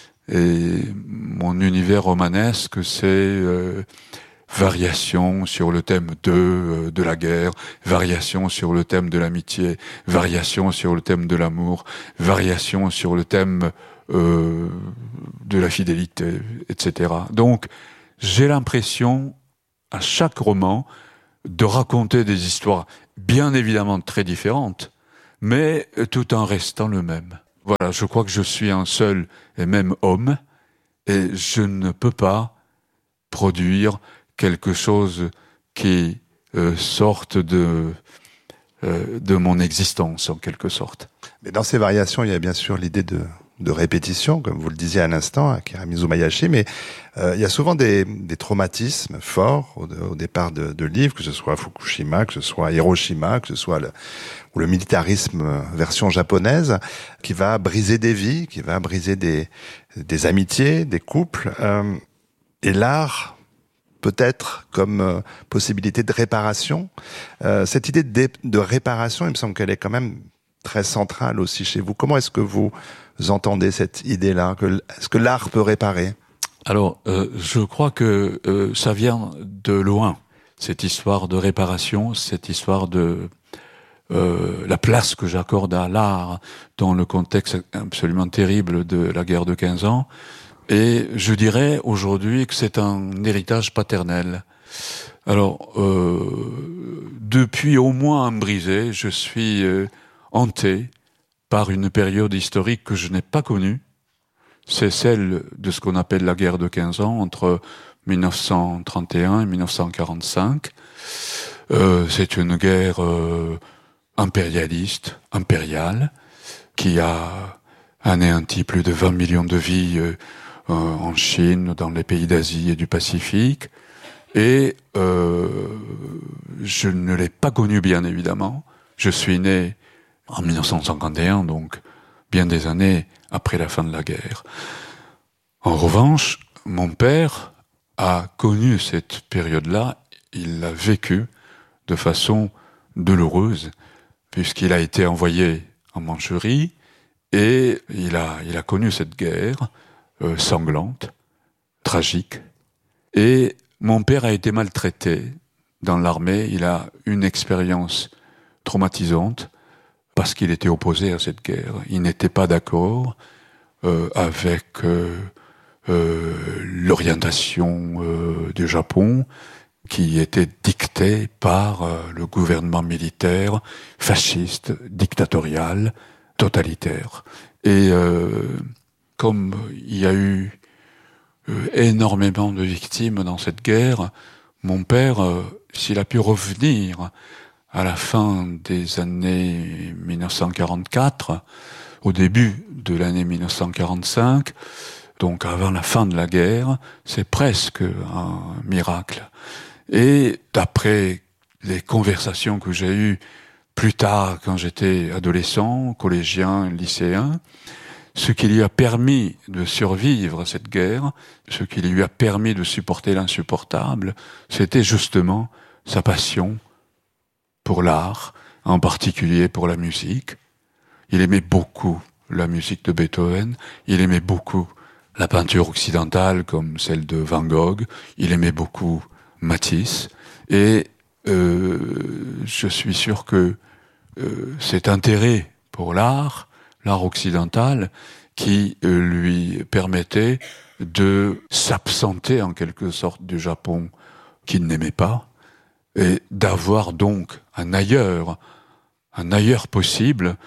et mon univers romanesque, c'est euh, variation sur le thème de, euh, de la guerre, variation sur le thème de l'amitié, variation sur le thème de l'amour, variation sur le thème euh, de la fidélité, et cetera. Donc, j'ai l'impression, à chaque roman, de raconter des histoires bien évidemment très différentes, mais tout en restant le même. Voilà, je crois que je suis un seul et même homme, et je ne peux pas produire quelque chose qui euh, sorte de, euh, de mon existence, en quelque sorte. Mais dans ces variations, il y a bien sûr l'idée de, de répétition, comme vous le disiez à l'instant, Akira Mizumayashi, mais euh, il y a souvent des, des traumatismes forts au, au départ de, de livres, que ce soit Fukushima, que ce soit Hiroshima, que ce soit le, ou le militarisme version japonaise, qui va briser des vies, qui va briser des, des amitiés, des couples, euh, et l'art peut-être comme euh, possibilité de réparation. Euh, cette idée de, de réparation, il me semble qu'elle est quand même très centrale aussi chez vous. Comment est-ce que vous entendez cette idée-là, que, est-ce que l'art peut réparer ? Alors, euh, je crois que euh, ça vient de loin, cette histoire de réparation, cette histoire de euh, la place que j'accorde à l'art dans le contexte absolument terrible de la guerre de quinze ans. Et je dirais aujourd'hui que c'est un héritage paternel. Alors, euh, depuis au moins un brisé, je suis euh, hanté par une période historique que je n'ai pas connue. C'est celle de ce qu'on appelle la guerre de quinze ans, entre mille neuf cent trente et un et mille neuf cent quarante-cinq. Euh, c'est une guerre euh, impérialiste, impériale, qui a anéanti plus de vingt millions de vies euh, en Chine, dans les pays d'Asie et du Pacifique. Et euh, je ne l'ai pas connu, bien évidemment. Je suis né en mille neuf cent cinquante et un, donc bien des années après la fin de la guerre. En revanche, mon père a connu cette période-là, il l'a vécue de façon douloureuse, puisqu'il a été envoyé en Mandchourie, et il a, il a connu cette guerre euh, sanglante, tragique. Et mon père a été maltraité dans l'armée, il a une expérience traumatisante, parce qu'il était opposé à cette guerre. Il n'était pas d'accord euh, avec euh, euh, l'orientation euh, du Japon qui était dictée par euh, le gouvernement militaire fasciste, dictatorial, totalitaire. Et euh, comme il y a eu euh, énormément de victimes dans cette guerre, mon père, euh, s'il a pu revenir à la fin des années mille neuf cent quarante-quatre, au début de l'année mille neuf cent quarante-cinq, donc avant la fin de la guerre, c'est presque un miracle. Et d'après les conversations que j'ai eues plus tard, quand j'étais adolescent, collégien, lycéen, ce qui lui a permis de survivre à cette guerre, ce qui lui a permis de supporter l'insupportable, c'était justement sa passion pour l'art, en particulier pour la musique. Il aimait beaucoup la musique de Beethoven, il aimait beaucoup la peinture occidentale comme celle de Van Gogh, il aimait beaucoup Matisse, et euh, je suis sûr que euh, cet intérêt pour l'art, l'art occidental, qui euh, lui permettait de s'absenter en quelque sorte du Japon qu'il n'aimait pas, et d'avoir donc un ailleurs, un ailleurs possible,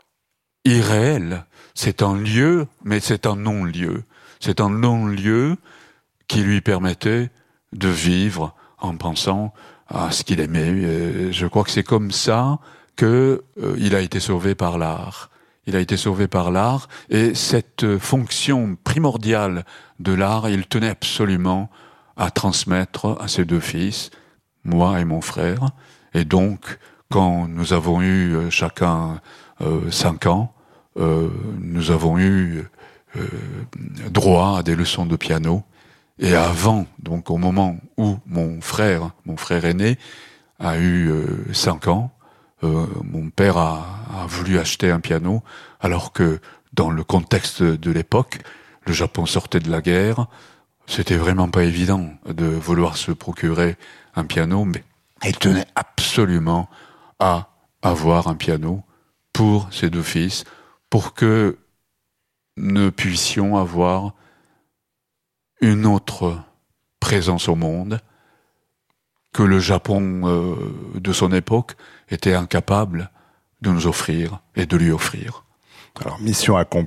irréel. C'est un lieu, mais c'est un non-lieu. C'est un non-lieu qui lui permettait de vivre en pensant à ce qu'il aimait. Et je crois que c'est comme ça que euh, il a été sauvé par l'art. Il a été sauvé par l'art, et cette fonction primordiale de l'art, il tenait absolument à transmettre à ses deux fils, moi et mon frère. Et donc, quand nous avons eu chacun euh, cinq ans, euh, nous avons eu euh, droit à des leçons de piano. Et avant, donc au moment où mon frère, mon frère aîné, a eu euh, cinq ans, euh, mon père a, a voulu acheter un piano, alors que dans le contexte de l'époque, le Japon sortait de la guerre, c'était vraiment pas évident de vouloir se procurer un piano, mais il tenait absolument à avoir un piano pour ses deux fils, pour que nous puissions avoir une autre présence au monde que le Japon euh, de son époque était incapable de nous offrir et de lui offrir. Alors, mission accomplie.